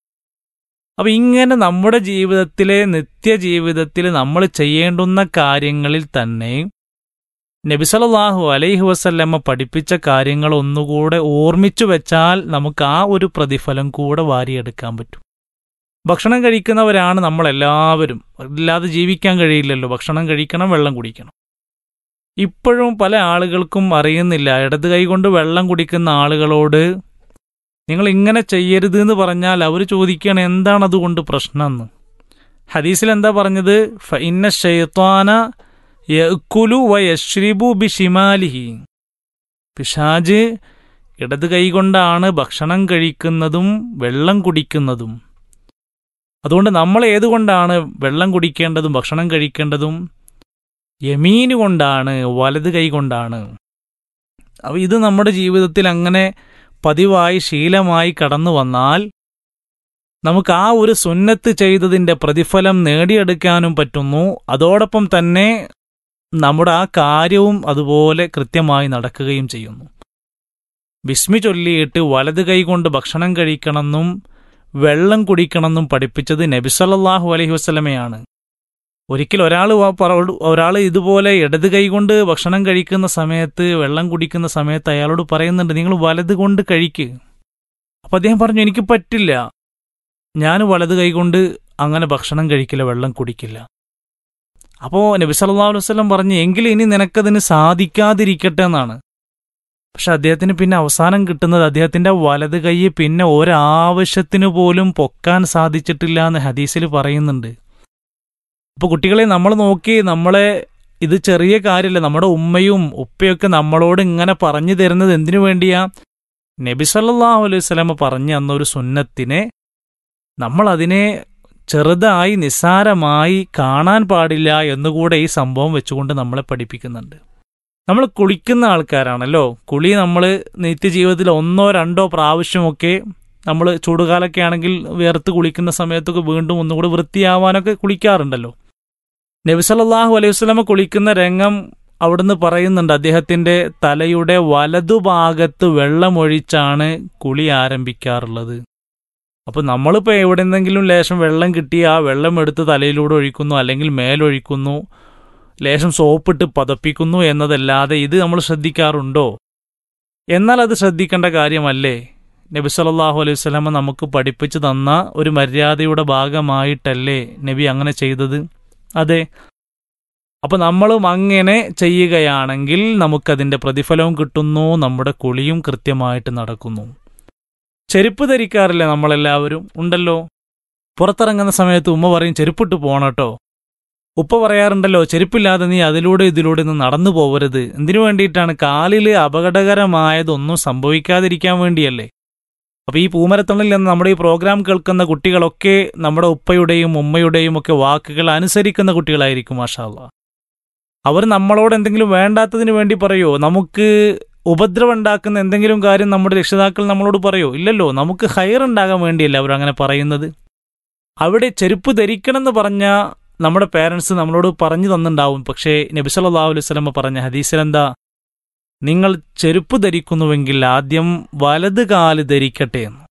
അപ്പം ഇങ്ങനെ നമ്മുടെ ജീവിതത്തിലെ നിത്യജീവിതത്തിൽ നമ്മൾ ചെയ്യേണ്ടുന്ന കാര്യങ്ങളിൽ തന്നെ നബി സല്ലല്ലാഹു അലൈഹി വസല്ലമ പഠിപ്പിച്ച കാര്യങ്ങൾ ഒന്നുകൂടെ ഓർമ്മിച്ചു വെച്ചാൽ നമുക്ക് ആ ഒരു പ്രതിഫലം കൂടെ വാരിയെടുക്കാൻ പറ്റും. ഭക്ഷണം കഴിക്കുന്നവരാണ് നമ്മളെല്ലാവരും, ഇല്ലാതെ ജീവിക്കാൻ കഴിയില്ലല്ലോ. ഭക്ഷണം കഴിക്കണം, വെള്ളം കുടിക്കണം. ഇപ്പോഴും പല ആളുകൾക്കും അറിയുന്നില്ല. ഇടത് കൈകൊണ്ട് വെള്ളം കുടിക്കുന്ന ആളുകളോട് നിങ്ങൾ ഇങ്ങനെ ചെയ്യരുത് എന്ന് പറഞ്ഞാൽ അവർ ചോദിക്കുകയാണ്, എന്താണ് അതുകൊണ്ട് പ്രശ്നമെന്ന്. ഹദീസിൽ എന്താ പറഞ്ഞത്? ഫഇന്ന ശൈത്വാന യഅ്കുലു വയശ്രിബു ബിശിമാലിഹി, പിശാച് ഇടത് കൈകൊണ്ടാണ് ഭക്ഷണം കഴിക്കുന്നതും വെള്ളം കുടിക്കുന്നതും. അതുകൊണ്ട് നമ്മൾ ഏതുകൊണ്ടാണ് വെള്ളം കുടിക്കേണ്ടതും ഭക്ഷണം കഴിക്കേണ്ടതും? യമീന് കൊണ്ടാണ്, വലത് കൈ കൊണ്ടാണ്. അപ്പോൾ ഇത് നമ്മുടെ ജീവിതത്തിൽ അങ്ങനെ പതിവായി ശീലമായി കടന്നു വന്നാൽ നമുക്ക് ആ ഒരു സുന്നത്ത് ചെയ്തതിൻ്റെ പ്രതിഫലം നേടിയെടുക്കാനും പറ്റുന്നു. അതോടൊപ്പം തന്നെ നമ്മുടെ ആ കാര്യവും അതുപോലെ കൃത്യമായി നടക്കുകയും ചെയ്യുന്നു. ബിസ്മി ചൊല്ലിയിട്ട് വലത് കൈ കൊണ്ട് ഭക്ഷണം കഴിക്കണമെന്നും വെള്ളം കുടിക്കണമെന്നും പഠിപ്പിച്ചത് നബി സല്ലല്ലാഹു അലൈഹി വസല്ലമയാണ്. ഒരിക്കൽ ഒരാൾ ഒരാൾ ഇതുപോലെ ഇടത് കൈ കൊണ്ട് ഭക്ഷണം കഴിക്കുന്ന സമയത്ത്, വെള്ളം കുടിക്കുന്ന സമയത്ത് അയാളോട് പറയുന്നുണ്ട്, നിങ്ങൾ വലത് കൊണ്ട് കഴിക്ക്. അപ്പം അദ്ദേഹം പറഞ്ഞു, എനിക്ക് പറ്റില്ല, ഞാൻ വലത് കൈ കൊണ്ട് അങ്ങനെ ഭക്ഷണം കഴിക്കില്ല, വെള്ളം കുടിക്കില്ല. അപ്പോൾ നബി സല്ലല്ലാഹു അലൈഹി വസല്ലം പറഞ്ഞു, എങ്കിൽ ഇനി നിനക്കതിന് സാധിക്കാതിരിക്കട്ടെ എന്നാണ്. പക്ഷെ അദ്ദേഹത്തിന് പിന്നെ അവസാനം കിട്ടുന്നത് അദ്ദേഹത്തിൻ്റെ വലത് കൈ പിന്നെ ഒരാവശ്യത്തിന് പോലും പൊക്കാൻ സാധിച്ചിട്ടില്ല എന്ന് ഹദീസിൽ പറയുന്നുണ്ട്. അപ്പോൾ കുട്ടികളെ നമ്മൾ നോക്കി, നമ്മളെ ഇത് ചെറിയ കാര്യമല്ല, നമ്മുടെ ഉമ്മയും ഉപ്പയൊക്കെ നമ്മളോട് ഇങ്ങനെ പറഞ്ഞു തരുന്നത് എന്തിനു വേണ്ടിയാ? നബി സല്ലല്ലാഹു അലൈഹി വസല്ലം പറഞ്ഞു തന്നൊരു സുന്നത്തിനെ നമ്മളതിനെ ചെറുതായി നിസ്സാരമായി കാണാൻ പാടില്ല എന്നുകൂടെ ഈ സംഭവം വെച്ചുകൊണ്ട് നമ്മളെ പഠിപ്പിക്കുന്നുണ്ട്. നമ്മൾ കുളിക്കുന്ന ആൾക്കാരാണല്ലോ. കുളി നമ്മൾ നിത്യജീവിതത്തിൽ ഒന്നോ രണ്ടോ പ്രാവശ്യമൊക്കെ നമ്മൾ ചൂടുകാലൊക്കെ ആണെങ്കിൽ വിയർത്ത് കുളിക്കുന്ന സമയത്തൊക്കെ വീണ്ടും ഒന്നുകൂടി വൃത്തിയാവാനൊക്കെ കുളിക്കാറുണ്ടല്ലോ. നബി സല്ലല്ലാഹു അലൈഹി വസല്ലം കുളിക്കുന്ന രംഗം അവിടുന്ന് പറയുന്നുണ്ട്. അദ്ദേഹത്തിൻ്റെ തലയുടെ വലതുഭാഗത്ത് വെള്ളമൊഴിച്ചാണ് കുളി ആരംഭിക്കാറുള്ളത്. അപ്പോൾ നമ്മളിപ്പോൾ എവിടെ നിന്നെങ്കിലും ലേശം വെള്ളം കിട്ടി ആ വെള്ളം എടുത്ത് തലയിലൂടെ ഒഴിക്കുന്നു, അല്ലെങ്കിൽ മേലൊഴിക്കുന്നു, ലേശം സോപ്പിട്ട് പതപ്പിക്കുന്നു എന്നതല്ലാതെ ഇത് നമ്മൾ ശ്രദ്ധിക്കാറുണ്ടോ? എന്നാൽ അത് ശ്രദ്ധിക്കേണ്ട കാര്യമല്ലേ? നബി സല്ലല്ലാഹു അലൈഹി വസല്ലം നമുക്ക് പഠിപ്പിച്ചു തന്ന ഒരു മര്യാദയുടെ ഭാഗമായിട്ടല്ലേ നബി അങ്ങനെ ചെയ്തത്? അതെ. അപ്പോൾ നമ്മളും അങ്ങനെ ചെയ്യുകയാണെങ്കിൽ നമുക്കതിൻ്റെ പ്രതിഫലവും കിട്ടുന്നു, നമ്മുടെ കുളിയും കൃത്യമായിട്ട് നടക്കുന്നു. ചെരുപ്പ് ധരിക്കാറില്ല നമ്മളെല്ലാവരും? ഉണ്ടല്ലോ. പുറത്തിറങ്ങുന്ന സമയത്ത് ഉമ്മ പറയും ചെരുപ്പിട്ട് പോകണട്ടോ. ഉപ്പ പറയാറുണ്ടല്ലോ, ചെരുപ്പില്ലാതെ നീ അതിലൂടെ ഇതിലൂടെ ഒന്ന് നടന്നു പോകരുത്. എന്തിനു വേണ്ടിയിട്ടാണ്? കാലിൽ അപകടകരമായതൊന്നും സംഭവിക്കാതിരിക്കാൻ വേണ്ടിയല്ലേ. അപ്പോൾ ഈ പൂമരത്തണലിൽ നിന്ന് നമ്മുടെ ഈ പ്രോഗ്രാം കേൾക്കുന്ന കുട്ടികളൊക്കെ നമ്മുടെ ഉപ്പയുടെയും ഉമ്മയുടെയും ഒക്കെ വാക്കുകൾ അനുസരിക്കുന്ന കുട്ടികളായിരിക്കും. മാഷാ അല്ലാഹ്. അവർ നമ്മളോട് എന്തെങ്കിലും വേണ്ടാത്തതിന് വേണ്ടി പറയുമോ? നമുക്ക് ഉപദ്രവം ഉണ്ടാക്കുന്ന എന്തെങ്കിലും കാര്യം നമ്മുടെ രക്ഷിതാക്കൾ നമ്മളോട് പറയുമോ? ഇല്ലല്ലോ. നമുക്ക് ഹൈർ ഉണ്ടാകാൻ വേണ്ടിയല്ല അവരങ്ങനെ പറയുന്നത്. അവിടെ ചെരുപ്പ് ധരിക്കണം എന്ന് പറഞ്ഞ നമ്മുടെ പേരൻസ് നമ്മളോട് പറഞ്ഞു തന്നിട്ടുണ്ടാവും. പക്ഷേ നബി സല്ലല്ലാഹു അലൈഹി വസല്ലം പറഞ്ഞ ഹദീസിലെന്താ? നിങ്ങൾ ചെരുപ്പ് ധരിക്കുന്നുവെങ്കിൽ ആദ്യം വലത് കാല് ധരിക്കട്ടെ എന്ന്.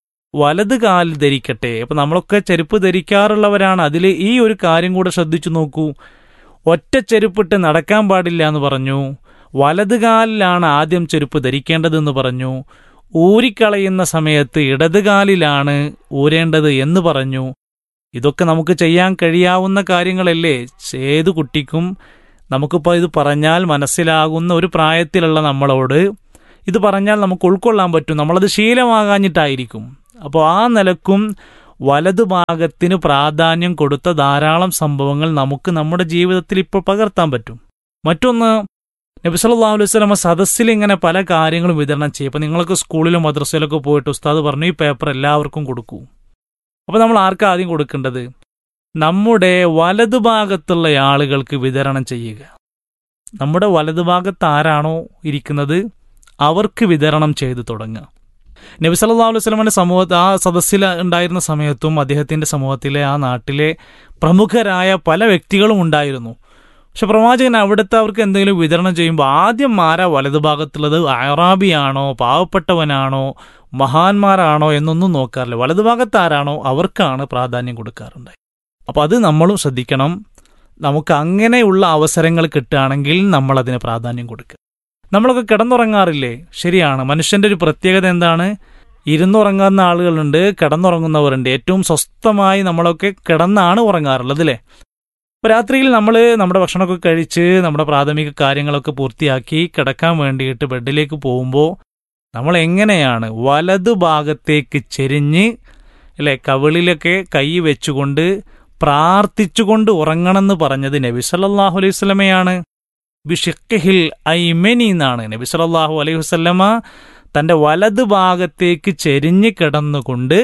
വലത് കാല് ധരിക്കട്ടെ. അപ്പം നമ്മളൊക്കെ ചെരുപ്പ് ധരിക്കാറുള്ളവരാണ്. അതിൽ ഈ ഒരു കാര്യം കൂടെ ശ്രദ്ധിച്ചു നോക്കൂ. ഒറ്റ ചെരുപ്പിട്ട് നടക്കാൻ പാടില്ല എന്ന് പറഞ്ഞു. വലത് കാലിലാണ് ആദ്യം ചെരുപ്പ് ധരിക്കേണ്ടതെന്ന് പറഞ്ഞു. ഊരിക്കളയുന്ന സമയത്ത് ഇടത് കാലിലാണ് ഊരേണ്ടത് എന്ന് പറഞ്ഞു. ഇതൊക്കെ നമുക്ക് ചെയ്യാൻ കഴിയാവുന്ന കാര്യങ്ങളല്ലേ? ഏതു കുട്ടിക്കും നമുക്കിപ്പോൾ ഇത് പറഞ്ഞാൽ മനസ്സിലാകുന്ന ഒരു പ്രായത്തിലുള്ള നമ്മളോട് ഇത് പറഞ്ഞാൽ നമുക്ക് ഉൾക്കൊള്ളാൻ പറ്റും. നമ്മളത് ശീലമാകാഞ്ഞിട്ടായിരിക്കും. അപ്പോൾ ആ നിലക്കും വലതുഭാഗത്തിന് പ്രാധാന്യം കൊടുത്ത ധാരാളം സംഭവങ്ങൾ നമുക്ക് നമ്മുടെ ജീവിതത്തിൽ ഇപ്പോൾ പകർത്താൻ പറ്റും. മറ്റൊന്ന്, നബി സല്ലല്ലാഹു അലൈഹി വസല്ലം സദസ്സിൽ ഇങ്ങനെ പല കാര്യങ്ങളും വിതരണം ചെയ്യും. അപ്പോൾ നിങ്ങൾക്ക് സ്കൂളിലും മദ്രസയിലൊക്കെ പോയിട്ട് ഉസ്താദ് പറഞ്ഞു ഈ പേപ്പർ എല്ലാവർക്കും കൊടുക്കൂ. അപ്പോൾ നമ്മൾ ആർക്കാ ആദ്യം കൊടുക്കേണ്ടത്? നമ്മുടെ വലതുഭാഗത്തുള്ള ആളുകൾക്ക് വിതരണം ചെയ്യുക. നമ്മുടെ വലതുഭാഗത്ത് ആരാണോ ഇരിക്കുന്നത് അവർക്ക് വിതരണം ചെയ്തു തുടങ്ങുക. നബി സല്ലല്ലാഹു അലൈഹി വസല്ലമയുടെ സമൂഹത്തിൽ ആ സദസ്സിൽ ഉണ്ടായിരുന്ന സമയത്തും അദ്ദേഹത്തിൻ്റെ സമൂഹത്തിലെ ആ നാട്ടിലെ പ്രമുഖരായ പല വ്യക്തികളും ഉണ്ടായിരുന്നു. പക്ഷെ പ്രവാചകൻ അവിടുത്തെ അവർക്ക് എന്തെങ്കിലും വിതരണം ചെയ്യുമ്പോൾ ആദ്യം ആരാ വലതുഭാഗത്തുള്ളത്? അറാബിയാണോ, പാവപ്പെട്ടവനാണോ, മഹാന്മാരാണോ എന്നൊന്നും നോക്കാറില്ല. വലതുഭാഗത്ത് ആരാണോ അവർക്കാണ് പ്രാധാന്യം കൊടുക്കാറുണ്ടായി. അപ്പോൾ അത് നമ്മളും ശ്രദ്ധിക്കണം. നമുക്ക് അങ്ങനെയുള്ള അവസരങ്ങൾ കിട്ടുകയാണെങ്കിൽ നമ്മളതിന് പ്രാധാന്യം കൊടുക്കുക. നമ്മളൊക്കെ കിടന്നുറങ്ങാറില്ലേ? ശരിയാണ്. മനുഷ്യൻ്റെ ഒരു പ്രത്യേകത എന്താണ്? ഇരുന്നുറങ്ങുന്ന ആളുകളുണ്ട്, കിടന്നുറങ്ങുന്നവരുണ്ട്. ഏറ്റവും സ്വസ്ഥമായി നമ്മളൊക്കെ കിടന്നാണ് ഉറങ്ങാറുള്ളത് അല്ലേ? അപ്പോൾ രാത്രിയിൽ നമ്മൾ നമ്മുടെ ഭക്ഷണമൊക്കെ കഴിച്ച് നമ്മുടെ പ്രാഥമിക കാര്യങ്ങളൊക്കെ പൂർത്തിയാക്കി കിടക്കാൻ വേണ്ടിയിട്ട് ബെഡിലേക്ക് പോകുമ്പോൾ നമ്മൾ എങ്ങനെയാണ് വലതു ഭാഗത്തേക്ക് ചെരിഞ്ഞ് അല്ലേ കവിളിലൊക്കെ കൈ വെച്ചുകൊണ്ട് പ്രാർത്ഥിച്ചുകൊണ്ട് ഉറങ്ങണമെന്ന് പറഞ്ഞത് നബി സല്ലല്ലാഹു അലൈഹി വസല്ലമയാണ്. ബിഷിഖ്ഹിൽ ഐമനി എന്നാണ് നബി സല്ലല്ലാഹു അലൈഹി വസല്ലമ തൻ്റെ വലത് ഭാഗത്തേക്ക് ചെരിഞ്ഞ് കിടന്നുകൊണ്ട്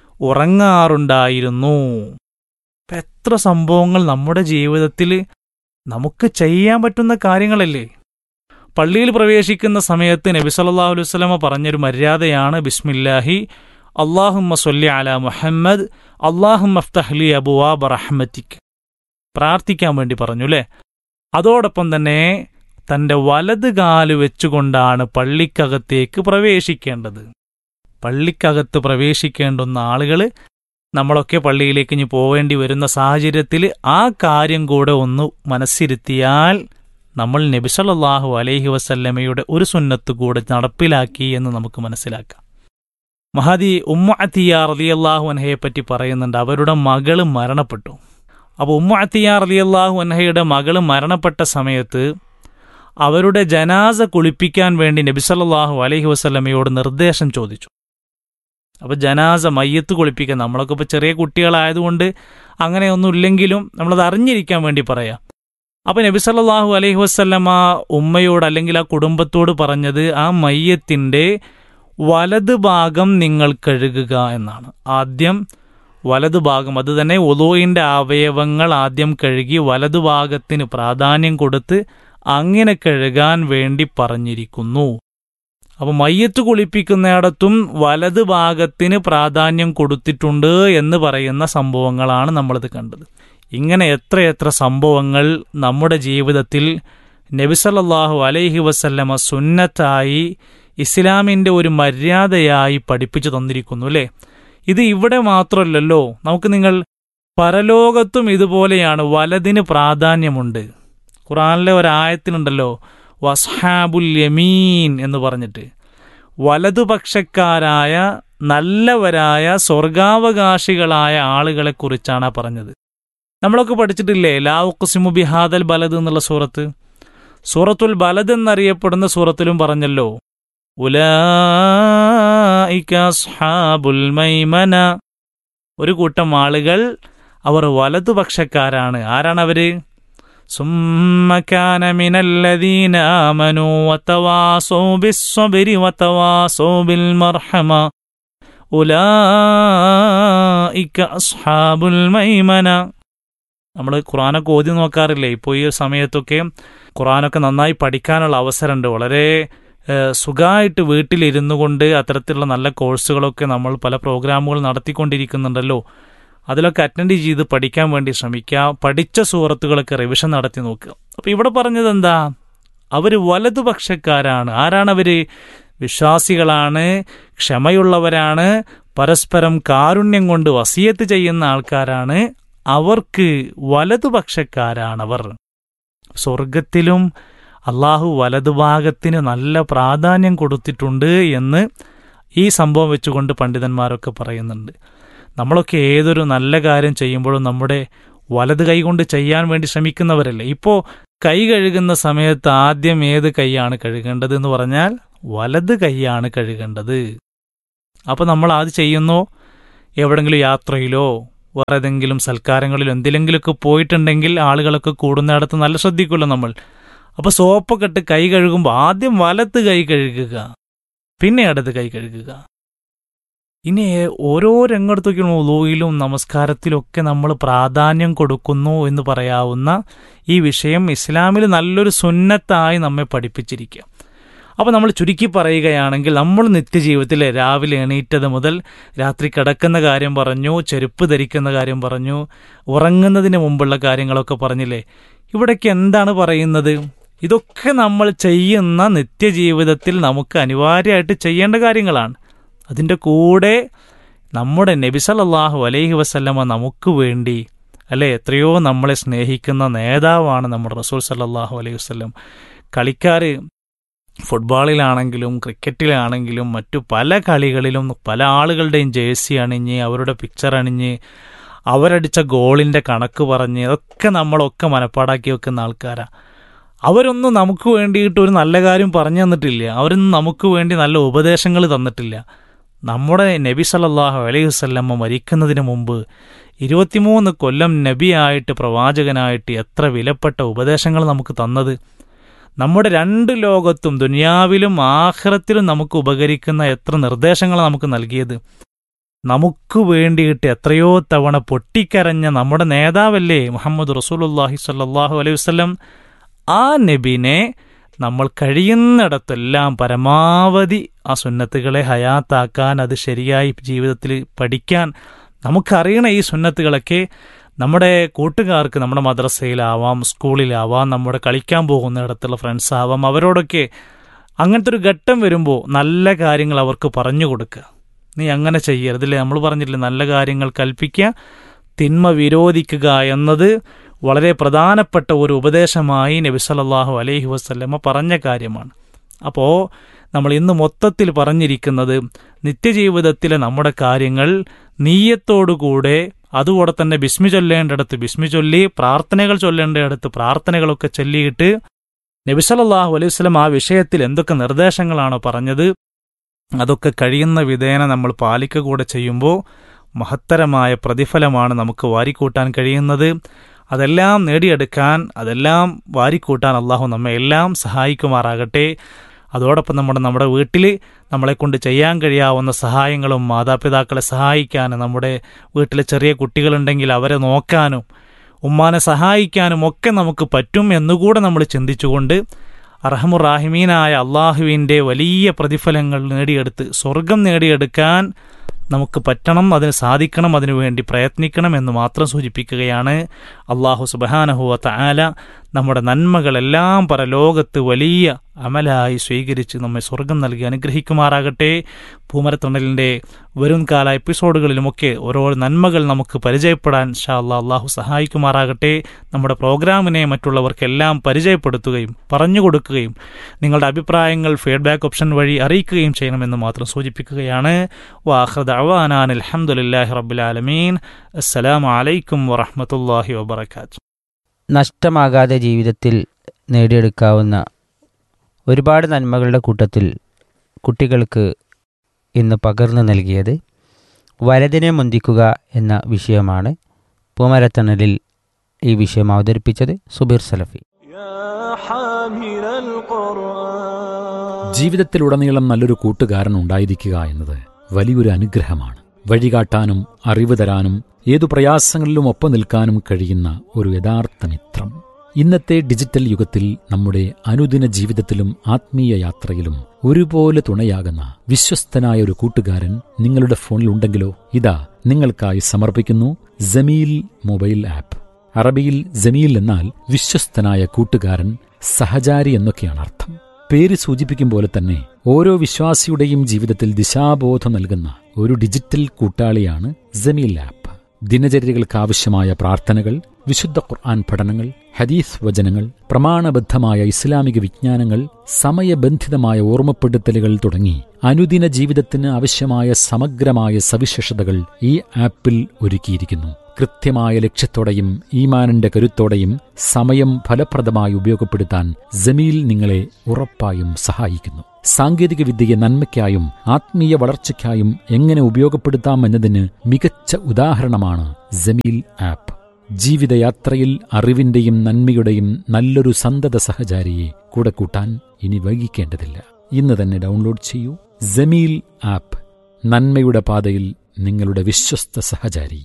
ഉറങ്ങാറുണ്ടായിരുന്നു. അപ്പം എത്ര സംഭവങ്ങൾ നമ്മുടെ ജീവിതത്തിൽ നമുക്ക് ചെയ്യാൻ പറ്റുന്ന കാര്യങ്ങളല്ലേ? പള്ളിയിൽ പ്രവേശിക്കുന്ന സമയത്ത് നബി സല്ലല്ലാഹു അലൈഹി വസല്ലമ പറഞ്ഞൊരു മര്യാദയാണ് ബിസ്മില്ലാഹി അല്ലാഹുമ്മ സ്വല്ലി അലാ മുഹമ്മദ് അല്ലാഹുമ്മ അഫ്തഹ് ലി അബ്വാബ റഹ്മതിക്. പ്രാർത്ഥിക്കാൻ വേണ്ടി പറഞ്ഞു അല്ലേ? അതോടൊപ്പം തന്നെ തൻ്റെ വലത് കാല് വെച്ചുകൊണ്ടാണ് പള്ളിക്കകത്തേക്ക് പ്രവേശിക്കേണ്ടത്. പള്ളിക്കകത്ത് പ്രവേശിക്കേണ്ടുന്ന ആളുകൾ നമ്മളൊക്കെ പള്ളിയിലേക്ക് ഇനി പോവേണ്ടി വരുന്ന സാഹചര്യത്തിൽ ആ കാര്യം കൂടെ ഒന്ന് മനസ്സിരുത്തിയാൽ നമ്മൾ നബി സല്ലല്ലാഹു അലൈഹി വസല്ലമയുടെ ഒരു സുന്നത്ത് കൂടെ നടപ്പിലാക്കി എന്ന് നമുക്ക് മനസ്സിലാക്കാം. മഹദി ഉമ്മ അത്തിയ റളിയല്ലാഹു അൻഹയെ പറ്റി പറയുന്നുണ്ട്. അവരുടെ മകള് മരണപ്പെട്ടു. അപ്പോൾ ഉമ്മ അത്തിയ റളിയല്ലാഹു അൻഹയുടെ മകള് മരണപ്പെട്ട സമയത്ത് അവരുടെ ജനാസ കുളിപ്പിക്കാൻ വേണ്ടി നബി സല്ലല്ലാഹു അലൈഹി വസല്ലമയോട് നിർദ്ദേശം ചോദിച്ചു. അപ്പോൾ ജനാസ മയ്യത്ത് കുളിപ്പിക്കാൻ നമ്മളൊക്കെ ഇപ്പോൾ ചെറിയ കുട്ടികളായതുകൊണ്ട് അങ്ങനെയൊന്നും ഇല്ലെങ്കിലും നമ്മളത് അറിഞ്ഞിരിക്കാൻ വേണ്ടി പറയാം. അപ്പോൾ നബി സല്ലല്ലാഹു അലൈഹി വസല്ലമ ഉമ്മയോട് അല്ലെങ്കിൽ ആ കുടുംബത്തോട് പറഞ്ഞത് ആ മയ്യത്തിൻ്റെ വലത് ഭാഗം നിങ്ങൾ കഴുകുക എന്നാണ്. ആദ്യം വലതു ഭാഗം, അത് തന്നെ ഉളൂഇൻ്റെ അവയവങ്ങൾ ആദ്യം കഴുകി വലതു ഭാഗത്തിന് പ്രാധാന്യം കൊടുത്ത് അങ്ങനെ കഴുകാൻ വേണ്ടി പറഞ്ഞിരിക്കുന്നു. അപ്പോൾ മയ്യത്ത് കുളിപ്പിക്കുന്നിടത്തും വലത് ഭാഗത്തിന് പ്രാധാന്യം കൊടുത്തിട്ടുണ്ട് എന്ന് പറയുന്ന സംഭവങ്ങളാണ് നമ്മളിത് കണ്ടത്. ഇങ്ങനെ എത്രയെത്ര സംഭവങ്ങൾ നമ്മുടെ ജീവിതത്തിൽ നബി സല്ലല്ലാഹു അലൈഹി വസല്ലമ സുന്നത്തായി ഇസ്ലാമിൻ്റെ ഒരു മര്യാദയായി പഠിപ്പിച്ചു തന്നിരിക്കുന്നു അല്ലേ? ഇത് ഇവിടെ മാത്രമല്ലല്ലോ, നമുക്ക് നിങ്ങൾ പരലോകത്തും ഇതുപോലെയാണ്. വലതിന് പ്രാധാന്യമുണ്ട്. ഖുർആനിലെ ഒരായത്തിനുണ്ടല്ലോ വസ്ഹാബുൽ യമീൻ എന്ന് പറഞ്ഞിട്ട്, വലതുപക്ഷക്കാരായ നല്ലവരായ സ്വർഗാവകാശികളായ ആളുകളെക്കുറിച്ചാണ് പറഞ്ഞത്. നമ്മളൊക്കെ പഠിച്ചിട്ടില്ലേ ലാ ഉഖ്സിമു ബിഹാദൽ ബലദ് എന്നുള്ള സൂറത്ത്? സൂറത്തുൽ ബലദ് എന്നറിയപ്പെടുന്ന സൂറത്തിലും പറഞ്ഞല്ലോ ഉലൈക അസ്ഹാബുൽ മൈമന, ഒരു കൂട്ടം ആളുകൾ അവർ വലതുപക്ഷക്കാരാണ്. ആരാണവര്? സുമ്മ കാന മിനല്ലദീന ആമനൂ വതവാസൗ ബിസ്സബ്രി വതവാസൗ ബിൽ മർഹമ ഉലൈക അസ്ഹാബുൽ മൈമന. നമ്മൾ ഖുർആനൊക്കെ ഓതി നോക്കാറില്ലേ? ഇപ്പോൾ ഈ സമയത്തൊക്കെ ഖുർആനൊക്കെ നന്നായി പഠിക്കാനുള്ള അവസരമുണ്ട്. വളരെ സുഖമായിട്ട് വീട്ടിലിരുന്നു കൊണ്ട് അത്തരത്തിലുള്ള നല്ല കോഴ്സുകളൊക്കെ നമ്മൾ പല പ്രോഗ്രാമുകൾ നടത്തിക്കൊണ്ടിരിക്കുന്നുണ്ടല്ലോ. അതിലൊക്കെ അറ്റൻഡ് ചെയ്ത് പഠിക്കാൻ വേണ്ടി ശ്രമിക്കുക. പഠിച്ച സൂറത്തുകളൊക്കെ റിവിഷൻ നടത്തി നോക്കുക. അപ്പോൾ ഇവിടെ പറഞ്ഞത് എന്താ? അവർ വലതുപക്ഷക്കാരാണ്. ആരാണവർ? വിശ്വാസികളാണ്, ക്ഷമയുള്ളവരാണ്, പരസ്പരം കാരുണ്യം കൊണ്ട് വസിയത്ത് ചെയ്യുന്ന ആൾക്കാരാണ്. അവർക്ക് വലതുപക്ഷക്കാരാണവർ. സ്വർഗത്തിലും അള്ളാഹു വലതുഭാഗത്തിന് നല്ല പ്രാധാന്യം കൊടുത്തിട്ടുണ്ട് എന്ന് ഈ സംഭവം വെച്ചുകൊണ്ട് പണ്ഡിതന്മാരൊക്കെ പറയുന്നുണ്ട്. നമ്മളൊക്കെ ഏതൊരു നല്ല കാര്യം ചെയ്യുമ്പോഴും നമ്മുടെ വലത് കൈ കൊണ്ട് ചെയ്യാൻ വേണ്ടി ശ്രമിക്കുന്നവരല്ലേ. ഇപ്പോൾ കൈ കഴുകുന്ന സമയത്ത് ആദ്യം ഏത് കൈയാണ് കഴുകേണ്ടത് എന്ന് പറഞ്ഞാൽ വലത് കൈയാണ് കഴുകേണ്ടത്. അപ്പോൾ നമ്മൾ അത് ചെയ്യുന്നു. എവിടെങ്കിലും യാത്രയിലോ വേറെ ഏതെങ്കിലും സൽക്കാരങ്ങളിലോ എന്തിലെങ്കിലുമൊക്കെ പോയിട്ടുണ്ടെങ്കിൽ ആളുകളൊക്കെ കൂടുന്നിടത്ത് നല്ല ശ്രദ്ധിക്കുമല്ലോ നമ്മൾ. അപ്പോൾ സോപ്പൊക്കെ ഇട്ട് കൈ കഴുകുമ്പോൾ ആദ്യം വലത്ത് കൈ കഴുകുക, പിന്നെ ഇടത് കൈ കഴുകുക. ഇനി ഓരോ രംഗത്തും വുളൂയിലും നമസ്കാരത്തിലൊക്കെ നമ്മൾ പ്രാധാന്യം കൊടുക്കുന്നു എന്ന് പറയാവുന്ന ഈ വിഷയം ഇസ്ലാമിൽ നല്ലൊരു സുന്നത്തായി നമ്മെ പഠിപ്പിച്ചിരിക്കുക. അപ്പോൾ നമ്മൾ ചുരുക്കി പറയുകയാണെങ്കിൽ നമ്മൾ നിത്യജീവിതത്തിൽ രാവിലെ എണീറ്റത് മുതൽ രാത്രി കിടക്കുന്ന കാര്യം പറഞ്ഞു, ചെരുപ്പ് ധരിക്കുന്ന കാര്യം പറഞ്ഞു, ഉറങ്ങുന്നതിന് മുമ്പുള്ള കാര്യങ്ങളൊക്കെ പറഞ്ഞില്ലേ. ഇവിടേക്ക് എന്താണ് പറയുന്നത്? ഇതൊക്കെ നമ്മൾ ചെയ്യുന്ന നിത്യജീവിതത്തിൽ നമുക്ക് അനിവാര്യമായിട്ട് ചെയ്യേണ്ട കാര്യങ്ങളാണ്. അതിൻ്റെ കൂടെ നമ്മുടെ നബി സല്ലല്ലാഹു അലൈഹി വസല്ലമ നമുക്ക് വേണ്ടി അല്ലേ, എത്രയോ നമ്മളെ സ്നേഹിക്കുന്ന നേതാവാണ് നമ്മുടെ റസൂൽ സല്ലല്ലാഹു അലൈഹി വസല്ലം. കളിക്കാർ ഫുട്ബോളിലാണെങ്കിലും ക്രിക്കറ്റിലാണെങ്കിലും മറ്റു പല കളികളിലും പല ആളുകളുടെയും ജേഴ്സി അണിഞ്ഞ് അവരുടെ പിക്ചർ അണിഞ്ഞ് അവരടിച്ച ഗോളിൻ്റെ കണക്ക് പറഞ്ഞ് ഇതൊക്കെ നമ്മളൊക്കെ മനപ്പാടാക്കി വെക്കുന്ന ആൾക്കാരാണ്. അവരൊന്നും നമുക്ക് വേണ്ടിയിട്ട് ഒരു നല്ല കാര്യം പറഞ്ഞു തന്നിട്ടില്ല. അവരൊന്നും നമുക്ക് വേണ്ടി നല്ല ഉപദേശങ്ങൾ തന്നിട്ടില്ല. നമ്മുടെ നബി സല്ലല്ലാഹു അലൈഹി വസല്ലമ മരിക്കുന്നതിന് മുമ്പ് ഇരുപത്തിമൂന്ന് കൊല്ലം നബിയായിട്ട് പ്രവാചകനായിട്ട് എത്ര വിലപ്പെട്ട ഉപദേശങ്ങൾ നമുക്ക് തന്നത്. നമ്മുടെ രണ്ട് ലോകത്തും ദുനിയാവിലും ആഖിറത്തിലും നമുക്ക് ഉപകരിക്കുന്ന എത്ര നിർദ്ദേശങ്ങൾ നമുക്ക് നൽകിയത്. നമുക്ക് വേണ്ടിയിട്ട് എത്രയോ തവണ പൊട്ടിക്കരഞ്ഞ നമ്മുടെ നേതാവല്ലേ മുഹമ്മദ് റസൂലുള്ളാഹി സ്വല്ലല്ലാഹു അലൈഹി വസല്ലം. ആ നബിനെ നമ്മൾ കഴിയുന്നിടത്തെല്ലാം പരമാവധി ആ സുന്നത്തുകളെ ഹയാത്താക്കാൻ, അത് ശരിയായി ജീവിതത്തിൽ പഠിക്കാൻ, നമുക്കറിയണ ഈ സുന്നത്തുകളൊക്കെ നമ്മുടെ കൂട്ടുകാർക്ക്, നമ്മുടെ മദ്രസയിലാവാം, സ്കൂളിലാവാം, നമ്മുടെ കളിക്കാൻ പോകുന്നിടത്തുള്ള ഫ്രണ്ട്സാവാം, അവരോടൊക്കെ അങ്ങനത്തെ ഒരു ഘട്ടം വരുമ്പോൾ നല്ല കാര്യങ്ങൾ അവർക്ക് പറഞ്ഞു കൊടുക്കുക. നീ അങ്ങനെ ചെയ്യരുതില്ലേ, നമ്മൾ പറഞ്ഞില്ലേ നല്ല കാര്യങ്ങൾ കൽപ്പിക്കുക, തിന്മ വിരോധിക്കുക എന്നത് വളരെ പ്രധാനപ്പെട്ട ഒരു ഉപദേശമായി നബി സല്ലല്ലാഹു അലൈഹി വസല്ലമ പറഞ്ഞ കാര്യമാണ്. അപ്പോൾ നമ്മൾ ഇന്ന് മൊത്തത്തിൽ പറഞ്ഞിരിക്കുന്നത് നിത്യജീവിതത്തിലെ നമ്മുടെ കാര്യങ്ങൾ നീയത്തോടുകൂടെ, അതുകൂടെ തന്നെ ബിസ്മി ചൊല്ലേണ്ടടുത്ത് ബിസ്മി ചൊല്ലി, പ്രാർത്ഥനകൾ ചൊല്ലേണ്ടടുത്ത് പ്രാർത്ഥനകളൊക്കെ ചൊല്ലിയിട്ട് നബി സല്ലല്ലാഹു അലൈഹി വസല്ലം ആ വിഷയത്തിൽ എന്തൊക്കെ നിർദ്ദേശങ്ങളാണോ പറഞ്ഞത് അതൊക്കെ കഴിയുന്ന വിധേന നമ്മൾ പാലിക്കുക കൂടെ ചെയ്യുമ്പോൾ മഹത്തരമായ പ്രതിഫലമാണ് നമുക്ക് വാരിക്കൂട്ടാൻ കഴിയുന്നത്. അതെല്ലാം നേടിയെടുക്കാൻ, അതെല്ലാം വാരിക്കൂട്ടാൻ അള്ളാഹു നമ്മെ എല്ലാം സഹായിക്കുമാറാകട്ടെ. അതോടൊപ്പം നമ്മുടെ നമ്മുടെ വീട്ടിൽ നമ്മളെക്കൊണ്ട് ചെയ്യാൻ കഴിയാവുന്ന സഹായങ്ങളും, മാതാപിതാക്കളെ സഹായിക്കാനും, നമ്മുടെ വീട്ടിൽ ചെറിയ കുട്ടികളുണ്ടെങ്കിൽ അവരെ നോക്കാനും ഉമ്മാനെ സഹായിക്കാനും ഒക്കെ നമുക്ക് പറ്റും എന്നുകൂടെ നമ്മൾ ചിന്തിച്ചുകൊണ്ട് അർഹമുറാഹിമീനായ അള്ളാഹുവിൻ്റെ വലിയ പ്രതിഫലങ്ങൾ നേടിയെടുത്ത് സ്വർഗം നേടിയെടുക്കാൻ നമുക്ക് പറ്റണം, അതിന് സാധിക്കണം, അതിനുവേണ്ടി പ്രയത്നിക്കണം എന്ന് മാത്രം സൂചിപ്പിക്കുകയാണ്. അള്ളാഹു സുബ്ഹാനഹു വ തആല നമ്മുടെ നന്മകളെല്ലാം പരലോകത്ത് വലിയ അമലായി സ്വീകരിച്ച് നമ്മെ സ്വർഗം നൽകി അനുഗ്രഹിക്കുമാറാകട്ടെ. പൂമരത്തണലിൻ്റെ വരും കാല എപ്പിസോഡുകളിലുമൊക്കെ ഓരോ നന്മകൾ നമുക്ക് പരിചയപ്പെടാൻ ഇൻഷാ അല്ലാഹ് അള്ളാഹു സഹായിക്കുമാറാകട്ടെ. നമ്മുടെ പ്രോഗ്രാമിനെ മറ്റുള്ളവർക്കെല്ലാം പരിചയപ്പെടുത്തുകയും പറഞ്ഞു കൊടുക്കുകയും നിങ്ങളുടെ അഭിപ്രായങ്ങൾ ഫീഡ്ബാക്ക് ഓപ്ഷൻ വഴി അറിയിക്കുകയും ചെയ്യണമെന്ന് മാത്രം സൂചിപ്പിക്കുകയാണ്. വആഖിറു ദഅ്വാനാ അൽഹംദുലില്ലാഹി റബ്ബിൽ ആലമീൻ. അസ്സലാമു അലൈക്കും വറഹ്മത്തുള്ളാഹി വബറകാതുഹു. നഷ്ടമാകാതെ ജീവിതത്തിൽ നേടിയെടുക്കാവുന്ന ഒരുപാട് നന്മകളുടെ കൂട്ടത്തിൽ കുട്ടികൾക്ക് ഇന്ന് പകർന്നു നൽകിയത് വലതിനെ മുന്തിക്കുക എന്ന വിഷയമാണ്. പൂമരത്തണലിൽ ഈ വിഷയം അവതരിപ്പിച്ചത് സുബീർ സലഫി. ജീവിതത്തിലുടനീളം നല്ലൊരു കൂട്ടുകാരൻ ഉണ്ടായിരിക്കുക എന്നത് വലിയൊരു അനുഗ്രഹമാണ്. വഴികാട്ടാനും അറിവ് തരാനും ഏതു പ്രയാസങ്ങളിലും ഒപ്പം നിൽക്കാനും കഴിയുന്ന ഒരു യഥാർത്ഥ മിത്രം. ഇന്നത്തെ ഡിജിറ്റൽ യുഗത്തിൽ നമ്മുടെ അനുദിന ജീവിതത്തിലും ആത്മീയ യാത്രയിലും ഒരുപോലെ തുണയാകുന്ന വിശ്വസ്തനായ ഒരു കൂട്ടുകാരൻ നിങ്ങളുടെ ഫോണിൽ ഉണ്ടെങ്കിലോ ഇതാ നിങ്ങൾക്കായി സമർപ്പിക്കുന്നു ജമീൽ മൊബൈൽ ആപ്പ്. അറബിയിൽ ജമീൽ എന്നാൽ വിശ്വസ്തനായ കൂട്ടുകാരൻ, സഹചാരി എന്നൊക്കെയാണ് അർത്ഥം. പേര് സൂചിപ്പിക്കും പോലെ തന്നെ ഓരോ വിശ്വാസിയുടെയും ജീവിതത്തിൽ ദിശാബോധം നൽകുന്ന ഒരു ഡിജിറ്റൽ കൂട്ടാളിയാണ് ജമീൽ ആപ്പ്. ദിനചര്യകൾക്കാവശ്യമായ പ്രാർത്ഥനകൾ, വിശുദ്ധ ഖുർആൻ പഠനങ്ങൾ, ഹദീസ് വചനങ്ങൾ, പ്രമാണബദ്ധമായ ഇസ്ലാമിക വിജ്ഞാനങ്ങൾ, സമയബന്ധിതമായ ഓർമ്മപ്പെടുത്തലുകൾ തുടങ്ങി അനുദിന ജീവിതത്തിന് ആവശ്യമായ സമഗ്രമായ സവിശേഷതകൾ ഈ ആപ്പിൽ ഒരുക്കിയിരിക്കുന്നു. കൃത്യമായ ലക്ഷ്യത്തോടെയും ഈമാനിന്റെ കരുത്തോടെയും സമയം ഫലപ്രദമായി ഉപയോഗപ്പെടുത്താൻ ജമീൽ നിങ്ങളെ ഉറപ്പായും സഹായിക്കുന്നു. സാങ്കേതികവിദ്യയെ നന്മയ്ക്കായും ആത്മീയ വളർച്ചയ്ക്കായും എങ്ങനെ ഉപയോഗപ്പെടുത്താമെന്നതിന് മികച്ച ഉദാഹരണമാണ് ജമീൽ ആപ്പ്. ജീവിതയാത്രയിൽ അറിവിന്റെയും നന്മയുടെയും നല്ലൊരു സന്തത സഹചാരിയെ കൂടെ കൂട്ടാൻ ഇനി വൈകിക്കേണ്ടതില്ല. ഇന്ന് തന്നെ ഡൗൺലോഡ് ചെയ്യൂ ജമീൽ ആപ്പ്. നന്മയുടെ പാതയിൽ നിങ്ങളുടെ വിശ്വസ്ത സഹചാരി.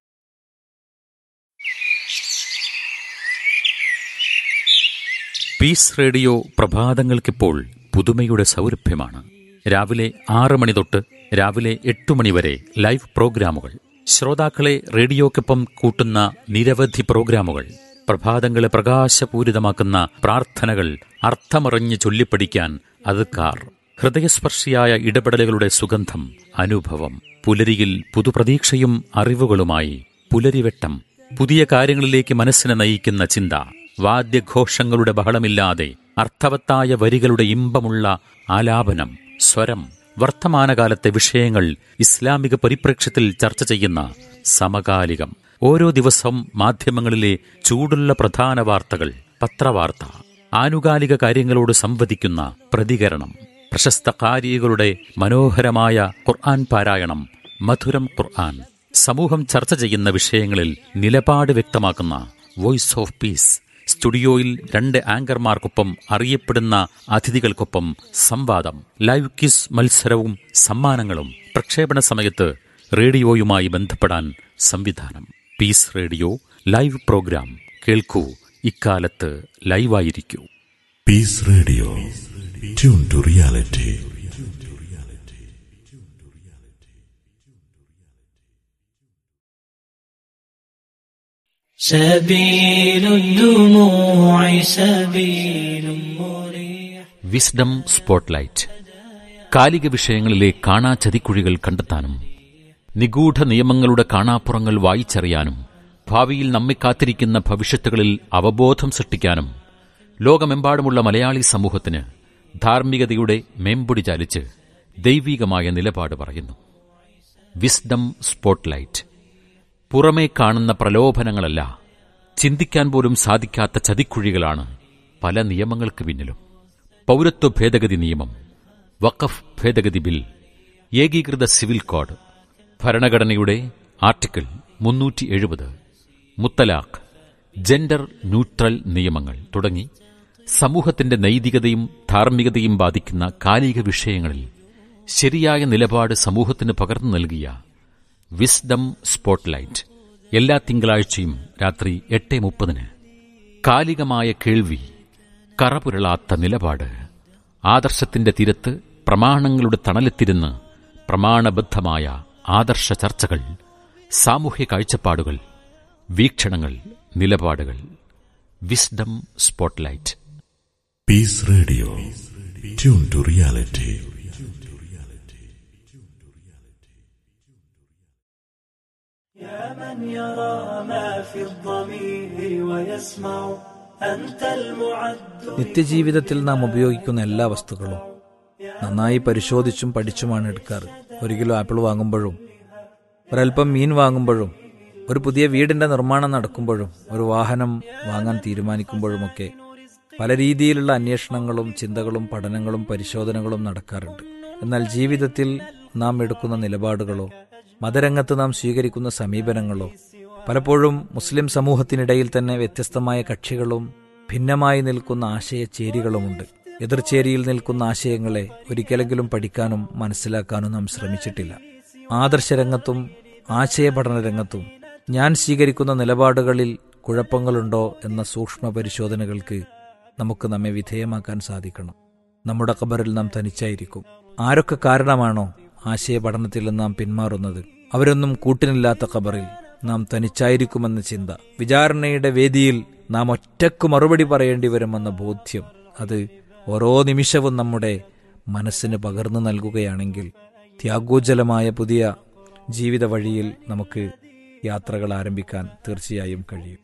പീസ് റേഡിയോ പ്രഭാതങ്ങൾക്കിപ്പോൾ പുതുമയുടെ സൗരഭ്യമാണ്. രാവിലെ ആറ് മണി തൊട്ട് രാവിലെ എട്ട് മണി വരെ ലൈവ് പ്രോഗ്രാമുകൾ, ശ്രോതാക്കളെ റേഡിയോക്കൊപ്പം കൂട്ടുന്ന നിരവധി പ്രോഗ്രാമുകൾ, പ്രഭാതങ്ങളെ പ്രകാശപൂരിതമാക്കുന്ന പ്രാർത്ഥനകൾ, അർത്ഥമറിഞ്ഞ് ചൊല്ലിപ്പഠിക്കാൻ അദ്കാർ, ഹൃദയസ്പർശിയായ ഇടപെടലുകളുടെ സുഗന്ധം, അനുഭവം. പുലരിയിൽ പുതുപ്രതീക്ഷയും അറിവുകളുമായി പുലരിവെട്ടം, പുതിയ കാര്യങ്ങളിലേക്ക് മനസ്സിനെ നയിക്കുന്ന ചിന്ത, വാദ്യഘോഷങ്ങളുടെ ബഹളമില്ലാതെ അർത്ഥവത്തായ വരികളുടെ ഇമ്പമുള്ള ആലാപനം, സ്വരം, വർത്തമാനകാലത്തെ വിഷയങ്ങൾ ഇസ്ലാമിക പരിപ്രേക്ഷ്യത്തിൽ ചർച്ച ചെയ്യുന്ന സമകാലികം. ഓരോ ദിവസവും മാധ്യമങ്ങളിലെ ചൂടുള്ള പ്രധാന വാർത്തകൾ, പത്രവാർത്ത, ആനുകാലിക കാര്യങ്ങളോട് സംവദിക്കുന്ന പ്രതികരണം, പ്രശസ്ത ഖാരികളുടെ മനോഹരമായ ഖുർആൻ പാരായണം, മധുരം ഖുർആൻ, സമൂഹം ചർച്ച ചെയ്യുന്ന വിഷയങ്ങളിൽ നിലപാട് വ്യക്തമാക്കുന്ന വോയിസ് ഓഫ് പീസ്. സ്റ്റുഡിയോയിൽ രണ്ട് ആങ്കർമാർക്കൊപ്പം അറിയപ്പെടുന്ന അതിഥികൾക്കൊപ്പം സംവാദം, ലൈവ് ക്വിസ് മത്സരവും സമ്മാനങ്ങളും. പ്രക്ഷേപണ സമയത്ത് റേഡിയോയുമായി ബന്ധപ്പെടാൻ സംവിധാനം. പീസ് റേഡിയോ ലൈവ് പ്രോഗ്രാം കേൾക്കൂ. ഇക്കാലത്ത് ലൈവായിരിക്കൂ. Piece radio, tune to reality. Wisdom spotlight. കാലിക വിഷയങ്ങളിലെ കാണാ ചതിക്കുഴികൾ കണ്ടെത്താനും നിഗൂഢ നിയമങ്ങളുടെ കാണാപ്പുറങ്ങൾ വായിച്ചറിയാനും ഭാവിയിൽ നമ്മെ കാത്തിരിക്കുന്ന ഭവിഷ്യത്തുകളിൽ അവബോധം സൃഷ്ടിക്കാനും ലോകമെമ്പാടുമുള്ള മലയാളി സമൂഹത്തിന് ധാർമ്മികതയുടെ മേമ്പൊടി ചാലിച്ച് ദൈവികമായ നിലപാട് പറയുന്നു. Wisdom spotlight. പുറമേ കാണുന്ന പ്രലോഭനങ്ങളല്ല, ചിന്തിക്കാൻ പോലും സാധിക്കാത്ത ചതിക്കുഴികളാണ് പല നിയമങ്ങൾക്ക് പിന്നിലും. പൗരത്വ ഭേദഗതി നിയമം, വഖഫ് ഭേദഗതി ബിൽ, ഏകീകൃത സിവിൽ കോഡ്, ഭരണഘടനയുടെ ആർട്ടിക്കിൾ മുന്നൂറ്റി എഴുപത്, മുത്തലാഖ്, ജെൻഡർ ന്യൂട്രൽ നിയമങ്ങൾ തുടങ്ങി സമൂഹത്തിന്റെ നൈതികതയും ധാർമ്മികതയും ബാധിക്കുന്ന കാലിക വിഷയങ്ങളിൽ ശരിയായ നിലപാട് സമൂഹത്തിന് പകർന്നു നൽകിയ വിസ്ഡം സ്പോട്ട്ലൈറ്റ് എല്ലാ തിങ്കളാഴ്ചയും രാത്രി എട്ട് മുപ്പതിന്. കാലികമായ കേൾവി, കറപുരളാത്ത നിലപാട്, ആദർശത്തിന്റെ തീരത്ത് പ്രമാണങ്ങളുടെ തണലെത്തിരുന്ന് പ്രമാണബദ്ധമായ ആദർശ ചർച്ചകൾ, സാമൂഹ്യ കാഴ്ചപ്പാടുകൾ, വീക്ഷണങ്ങൾ, നിലപാടുകൾ. Wisdom spotlight. Piece radio, tune to reality. നിത്യജീവിതത്തിൽ നാം ഉപയോഗിക്കുന്ന എല്ലാ വസ്തുക്കളും നന്നായി പരിശോധിച്ചും പഠിച്ചുമാണ് എടുക്കാറ്. ഒരു കിലോ ആപ്പിൾ വാങ്ങുമ്പോഴും, ഒരൽപ്പം മീൻ വാങ്ങുമ്പോഴും, ഒരു പുതിയ വീടിന്റെ നിർമ്മാണം നടക്കുമ്പോഴും, ഒരു വാഹനം വാങ്ങാൻ തീരുമാനിക്കുമ്പോഴുമൊക്കെ പല രീതിയിലുള്ള അന്വേഷണങ്ങളും ചിന്തകളും പഠനങ്ങളും പരിശോധനകളും നടക്കാറുണ്ട്. എന്നാൽ ജീവിതത്തിൽ നാം എടുക്കുന്ന നിലപാടുകളോ മതരംഗത്ത് നാം സ്വീകരിക്കുന്ന സമീപനങ്ങളോ പലപ്പോഴും മുസ്ലിം സമൂഹത്തിനിടയിൽ തന്നെ വ്യത്യസ്തമായ കക്ഷികളും ഭിന്നമായി നിൽക്കുന്ന ആശയചേരികളുമുണ്ട്. എതിർചേരിയിൽ നിൽക്കുന്ന ആശയങ്ങളെ ഒരിക്കലെങ്കിലും പഠിക്കാനും മനസ്സിലാക്കാനും നാം ശ്രമിച്ചിട്ടില്ല. ആദർശരംഗത്തും ആശയപഠന രംഗത്തും ഞാൻ സ്വീകരിക്കുന്ന നിലപാടുകളിൽ കുഴപ്പങ്ങളുണ്ടോ എന്ന സൂക്ഷ്മ പരിശോധനകൾക്ക് നമുക്ക് നമ്മെ വിധേയമാക്കാൻ സാധിക്കണം. നമ്മുടെ ഖബറിൽ നാം തനിച്ചായിരിക്കും. ആരൊക്കെ കാരണമാണോ ആശയപഠനത്തിൽ നാം പിന്മാറുന്നത്, അവരൊന്നും കൂട്ടിനില്ലാത്ത ഖബറിൽ നാം തനിച്ചായിരിക്കുമെന്ന ചിന്ത, വിചാരണയുടെ വേദിയിൽ നാം ഒറ്റക്ക് മറുപടി പറയേണ്ടി വരുമെന്ന ബോധ്യം, അത് ഓരോ നിമിഷവും നമ്മുടെ മനസ്സിന് പകർന്നു നൽകുകയാണെങ്കിൽ ത്യാഗോജ്ജലമായ പുതിയ ജീവിത വഴിയിൽ നമുക്ക് യാത്രകൾ ആരംഭിക്കാൻ തീർച്ചയായും കഴിയും.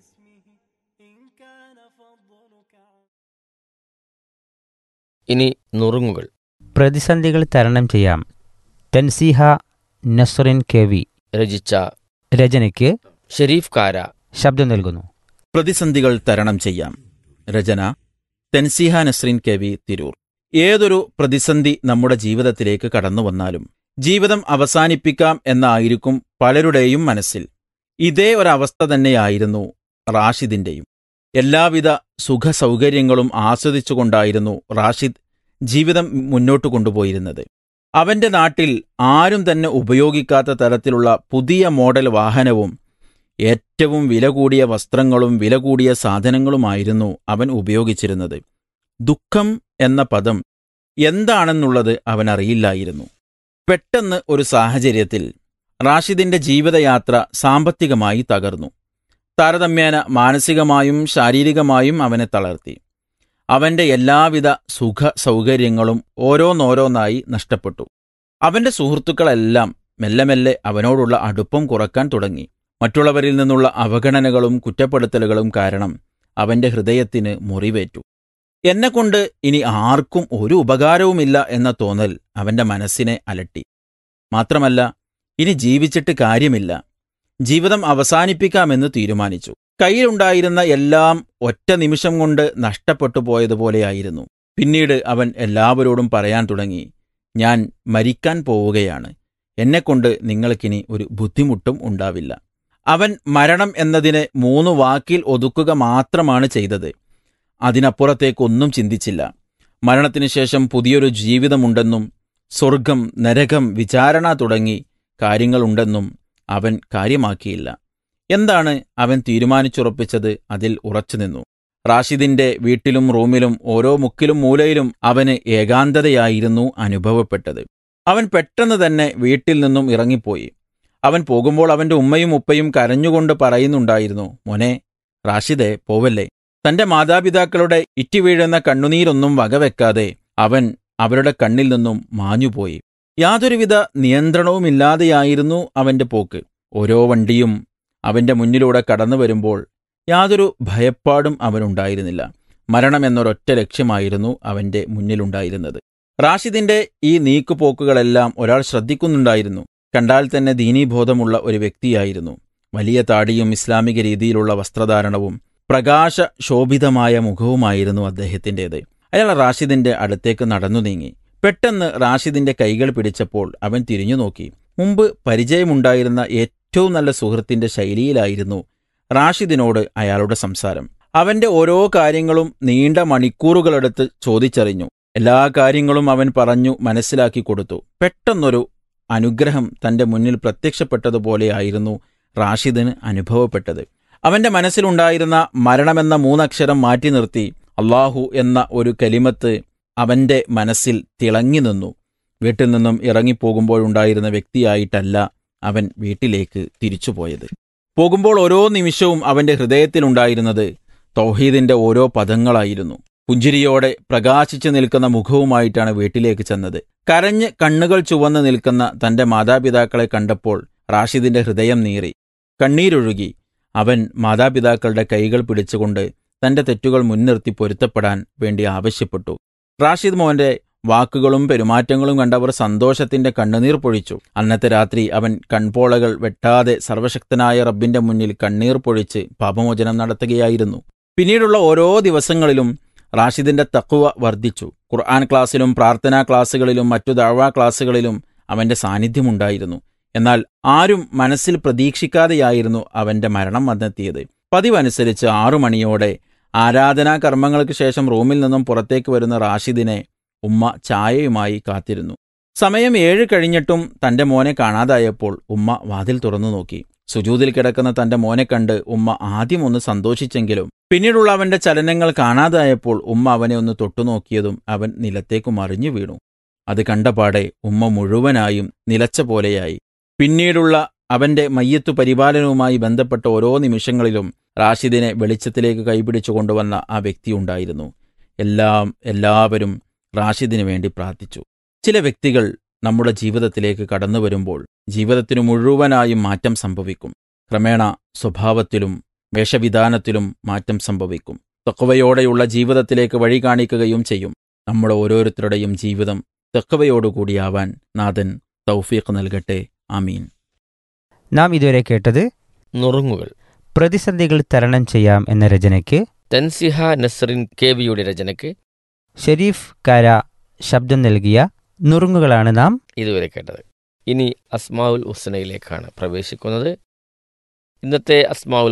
ഇനി നുറുങ്ങുകൾ. പ്രതിസന്ധികൾ തരണം ചെയ്യാം. തൻസീഹ നസ്റിൻ കെ വി രചിച്ച രചനയ്ക്ക് ഷെരീഫ് കാര ശബ്ദം നൽകുന്നു. പ്രതിസന്ധികൾ തരണം ചെയ്യാം. രചന തൻസീഹ നസ്രിൻ കെ വി തിരൂർ. ഏതൊരു പ്രതിസന്ധി നമ്മുടെ ജീവിതത്തിലേക്ക് കടന്നു വന്നാലും ജീവിതം അവസാനിപ്പിക്കാം എന്നായിരിക്കും പലരുടെയും മനസ്സിൽ. ഇതേ ഒരവസ്ഥ തന്നെയായിരുന്നു റാഷിദിന്റെയും. എല്ലാവിധ സുഖസൗകര്യങ്ങളും ആസ്വദിച്ചുകൊണ്ടായിരുന്നു റാഷിദ് ജീവിതം മുന്നോട്ടു കൊണ്ടുപോയിരുന്നത്. അവന്റെ നാട്ടിൽ ആരും തന്നെ ഉപയോഗിക്കാത്ത തരത്തിലുള്ള പുതിയ മോഡൽ വാഹനവും ഏറ്റവും വില കൂടിയ വസ്ത്രങ്ങളും വില കൂടിയ സാധനങ്ങളുമായിരുന്നു അവൻ ഉപയോഗിച്ചിരുന്നത്. ദുഃഖം എന്ന പദം എന്താണെന്നുള്ളത് അവനറിയില്ലായിരുന്നു. പെട്ടെന്ന് ഒരു സാഹചര്യത്തിൽ റാഷിദിന്റെ ജീവിതയാത്ര സാമ്പത്തികമായി തകർന്നു. താരതമ്യേന മാനസികമായും ശാരീരികമായും അവനെ തളർത്തി. അവന്റെ എല്ലാവിധ സുഖ സൗകര്യങ്ങളും ഓരോന്നോരോന്നായി നഷ്ടപ്പെട്ടു. അവന്റെ സുഹൃത്തുക്കളെല്ലാം മെല്ലെ മെല്ലെ അവനോടുള്ള അടുപ്പം കുറക്കാൻ തുടങ്ങി. മറ്റുള്ളവരിൽ നിന്നുള്ള അവഗണനകളും കുറ്റപ്പെടുത്തലുകളും കാരണം അവന്റെ ഹൃദയത്തിന് മുറിവേറ്റു. എന്നെക്കൊണ്ട് ഇനി ആർക്കും ഒരു ഉപകാരവുമില്ല എന്ന തോന്നൽ അവന്റെ മനസ്സിനെ അലട്ടി. മാത്രമല്ല, ഇനി ജീവിച്ചിട്ട് കാര്യമില്ല, ജീവിതം അവസാനിപ്പിക്കാമെന്ന് തീരുമാനിച്ചു. കയ്യിലുണ്ടായിരുന്ന എല്ലാം ഒറ്റ നിമിഷം കൊണ്ട് നഷ്ടപ്പെട്ടു പോയതുപോലെയായിരുന്നു. പിന്നീട് അവൻ എല്ലാവരോടും പറയാൻ തുടങ്ങി, ഞാൻ മരിക്കാൻ പോവുകയാണ്, എന്നെക്കൊണ്ട് നിങ്ങൾക്കിനി ഒരു ബുദ്ധിമുട്ടും ഉണ്ടാവില്ല. അവൻ മരണം എന്നതിനെ മൂന്ന് വാക്കിൽ ഒതുക്കുക മാത്രമാണ് ചെയ്തത്. അതിനപ്പുറത്തേക്കൊന്നും ചിന്തിച്ചില്ല. മരണത്തിനു ശേഷം പുതിയൊരു ജീവിതമുണ്ടെന്നും സ്വർഗം, നരകം, വിചാരണ തുടങ്ങി കാര്യങ്ങളുണ്ടെന്നും അവൻ കാര്യമാക്കിയില്ല. എന്താണ് അവൻ തീരുമാനിച്ചുറപ്പിച്ചത്? അതിൽ ഉറച്ചുനിന്നു. റാഷിദിന്റെ വീട്ടിലും റൂമിലും ഓരോ മുക്കിലും മൂലയിലും അവന് ഏകാന്തതയായിരുന്നു അനുഭവപ്പെട്ടത്. അവൻ പെട്ടെന്ന് തന്നെ വീട്ടിൽ നിന്നും ഇറങ്ങിപ്പോയി. അവൻ പോകുമ്പോൾ അവന്റെ ഉമ്മയും ഉപ്പയും കരഞ്ഞുകൊണ്ട് പറയുന്നുണ്ടായിരുന്നു, മോനെ റാഷിദെ, പോവല്ലേ. തന്റെ മാതാപിതാക്കളുടെ ഇറ്റിവീഴുന്ന കണ്ണുനീരൊന്നും വകവെക്കാതെ അവൻ അവരുടെ കണ്ണിൽ നിന്നും മാഞ്ഞുപോയി. യാതൊരുവിധ നിയന്ത്രണവുമില്ലാതെയായിരുന്നു അവന്റെ പോക്ക്. ഓരോ വണ്ടിയും അവന്റെ മുന്നിലൂടെ കടന്നു വരുമ്പോൾ യാതൊരു ഭയപ്പാടും അവനുണ്ടായിരുന്നില്ല. മരണമെന്നൊരൊറ്റ ലക്ഷ്യമായിരുന്നു അവന്റെ മുന്നിലുണ്ടായിരുന്നത്. റാഷിദിന്റെ ഈ നീക്കുപോക്കുകളെല്ലാം ഒരാൾ ശ്രദ്ധിക്കുന്നുണ്ടായിരുന്നു. കണ്ടാൽ തന്നെ ദീനീബോധമുള്ള ഒരു വ്യക്തിയായിരുന്നു. വലിയ താടിയും ഇസ്ലാമിക രീതിയിലുള്ള വസ്ത്രധാരണവും പ്രകാശ ശോഭിതമായ മുഖവുമായിരുന്നു അദ്ദേഹത്തിൻ്റേത്. അയാൾ റാഷിദിന്റെ അടുത്തേക്ക് നടന്നു നീങ്ങി. പെട്ടെന്ന് റാഷിദിന്റെ കൈകൾ പിടിച്ചപ്പോൾ അവൻ തിരിഞ്ഞു നോക്കി. മുമ്പ് പരിചയമുണ്ടായിരുന്ന ഏറ്റവും നല്ല സുഹൃത്തിന്റെ ശൈലിയിലായിരുന്നു റാഷിദിനോട് അയാളുടെ സംസാരം. അവന്റെ ഓരോ കാര്യങ്ങളും നീണ്ട മണിക്കൂറുകളെടുത്ത് ചോദിച്ചറിഞ്ഞു. എല്ലാ കാര്യങ്ങളും അവൻ പറഞ്ഞു മനസ്സിലാക്കി കൊടുത്തു. പെട്ടെന്നൊരു അനുഗ്രഹം തന്റെ മുന്നിൽ പ്രത്യക്ഷപ്പെട്ടതുപോലെയായിരുന്നു റാഷിദിന് അനുഭവപ്പെട്ടത്. അവന്റെ മനസ്സിലുണ്ടായിരുന്ന മരണമെന്ന മൂന്നക്ഷരം മാറ്റി നിർത്തി അള്ളാഹു എന്ന ഒരു കലിമത്ത് അവന്റെ മനസ്സിൽ തിളങ്ങി നിന്നു. വീട്ടിൽ നിന്നും ഇറങ്ങിപ്പോകുമ്പോഴുണ്ടായിരുന്ന വ്യക്തിയായിട്ടല്ല അവൻ വീട്ടിലേക്ക് തിരിച്ചുപോയത്. പോകുമ്പോൾ ഓരോ നിമിഷവും അവന്റെ ഹൃദയത്തിലുണ്ടായിരുന്നത് തൗഹീദിന്റെ ഓരോ പദങ്ങളായിരുന്നു. പുഞ്ചിരിയോടെ പ്രകാശിച്ചു നിൽക്കുന്ന മുഖവുമായിട്ടാണ് വീട്ടിലേക്ക് ചെന്നത്. കരഞ്ഞ് കണ്ണുകൾ ചുവന്ന് നിൽക്കുന്ന തന്റെ മാതാപിതാക്കളെ കണ്ടപ്പോൾ റാഷിദിന്റെ ഹൃദയം നീറി, കണ്ണീരൊഴുകി. അവൻ മാതാപിതാക്കളുടെ കൈകൾ പിടിച്ചുകൊണ്ട് തന്റെ തെറ്റുകൾ മുൻനിർത്തി പൊരുത്തപ്പെടാൻ വേണ്ടി ആവശ്യപ്പെട്ടു. റാഷിദ് മോന്റെ വാക്കുകളും പെരുമാറ്റങ്ങളും കണ്ടവർ സന്തോഷത്തിന്റെ കണ്ണുനീർ പൊഴിച്ചു. അന്നത്തെ രാത്രി അവൻ കൺപോളകൾ വെട്ടാതെ സർവശക്തനായ റബ്ബിന്റെ മുന്നിൽ കണ്ണീർ പൊഴിച്ച് പാപമോചനം നടത്തുകയായിരുന്നു. പിന്നീടുള്ള ഓരോ ദിവസങ്ങളിലും റാഷിദിന്റെ തഖ്വ വർദ്ധിച്ചു. ഖുർആൻ ക്ലാസ്സിലും പ്രാർത്ഥനാ ക്ലാസ്സുകളിലും മറ്റു ദഅ്വാ ക്ലാസ്സുകളിലും അവന്റെ സാന്നിധ്യമുണ്ടായിരുന്നു. എന്നാൽ ആരും മനസ്സിൽ പ്രതീക്ഷിക്കാതെയായിരുന്നു അവന്റെ മരണം വന്നെത്തിയത്. പതിവനുസരിച്ച് ആറു മണിയോടെ ആരാധനാ കർമ്മങ്ങൾക്ക് ശേഷം റൂമിൽ നിന്നും പുറത്തേക്ക് വരുന്ന റാഷിദിനെ ഉമ്മ ചായയുമായി കാത്തിരുന്നു. സമയം ഏഴ് കഴിഞ്ഞിട്ടും തന്റെ മോനെ കാണാതായപ്പോൾ ഉമ്മ വാതിൽ തുറന്നു നോക്കി. സുജൂദിൽ കിടക്കുന്ന തന്റെ മോനെ കണ്ട് ഉമ്മ ആദ്യം ഒന്ന് സന്തോഷിച്ചെങ്കിലും പിന്നീടുള്ള അവന്റെ ചലനങ്ങൾ കാണാതായപ്പോൾ ഉമ്മ അവനെ ഒന്ന് തൊട്ടുനോക്കിയതും അവൻ നിലത്തേക്ക് മറിഞ്ഞു വീണു. അത് കണ്ടപാടെ ഉമ്മ മുഴുവനായും നിലച്ച പോലെയായി. പിന്നീടുള്ള അവന്റെ മയ്യത്തു പരിപാലനവുമായി ബന്ധപ്പെട്ട ഓരോ നിമിഷങ്ങളിലും റാഷിദിനെ വെളിച്ചത്തിലേക്ക് കൈപിടിച്ചു കൊണ്ടുവന്ന ആ വ്യക്തിയുണ്ടായിരുന്നു. എല്ലാം എല്ലാവരും റാഷിദിനു വേണ്ടി പ്രാർത്ഥിച്ചു. ചില വ്യക്തികൾ നമ്മുടെ ജീവിതത്തിലേക്ക് കടന്നു വരുമ്പോൾ ജീവിതത്തിനു മുഴുവനായും മാറ്റം സംഭവിക്കും. ക്രമേണ സ്വഭാവത്തിലും വേഷവിധാനത്തിലും മാറ്റം സംഭവിക്കും. തഖ്വയോടെയുള്ള ജീവിതത്തിലേക്ക് വഴി കാണിക്കുകയും ചെയ്യും. നമ്മുടെ ഓരോരുത്തരുടെയും ജീവിതം തഖ്വയോടുകൂടിയാവാൻ നാഥൻ തൗഫീഖ് നൽകട്ടെ. ആമീൻ. നാം ഇതുവരെ കേട്ടത് നുറുങ്ങുകൾ. പ്രതിസന്ധികൾ തരണം ചെയ്യാം എന്ന രചനയ്ക്ക് തൻസിഹ നസ്റിൻ കെ വിയുടെ രചനയ്ക്ക് ഷെരീഫ് കാര ശബ്ദം നൽകിയ നുറുങ്ങുകളാണ് നാം ഇതുവരെ കേട്ടത്. ഇനി അസ്മാഉൽ ഹുസ്നയിലേക്കാണ് പ്രവേശിക്കുന്നത്. ഇന്നത്തെ അസ്മാഉൽ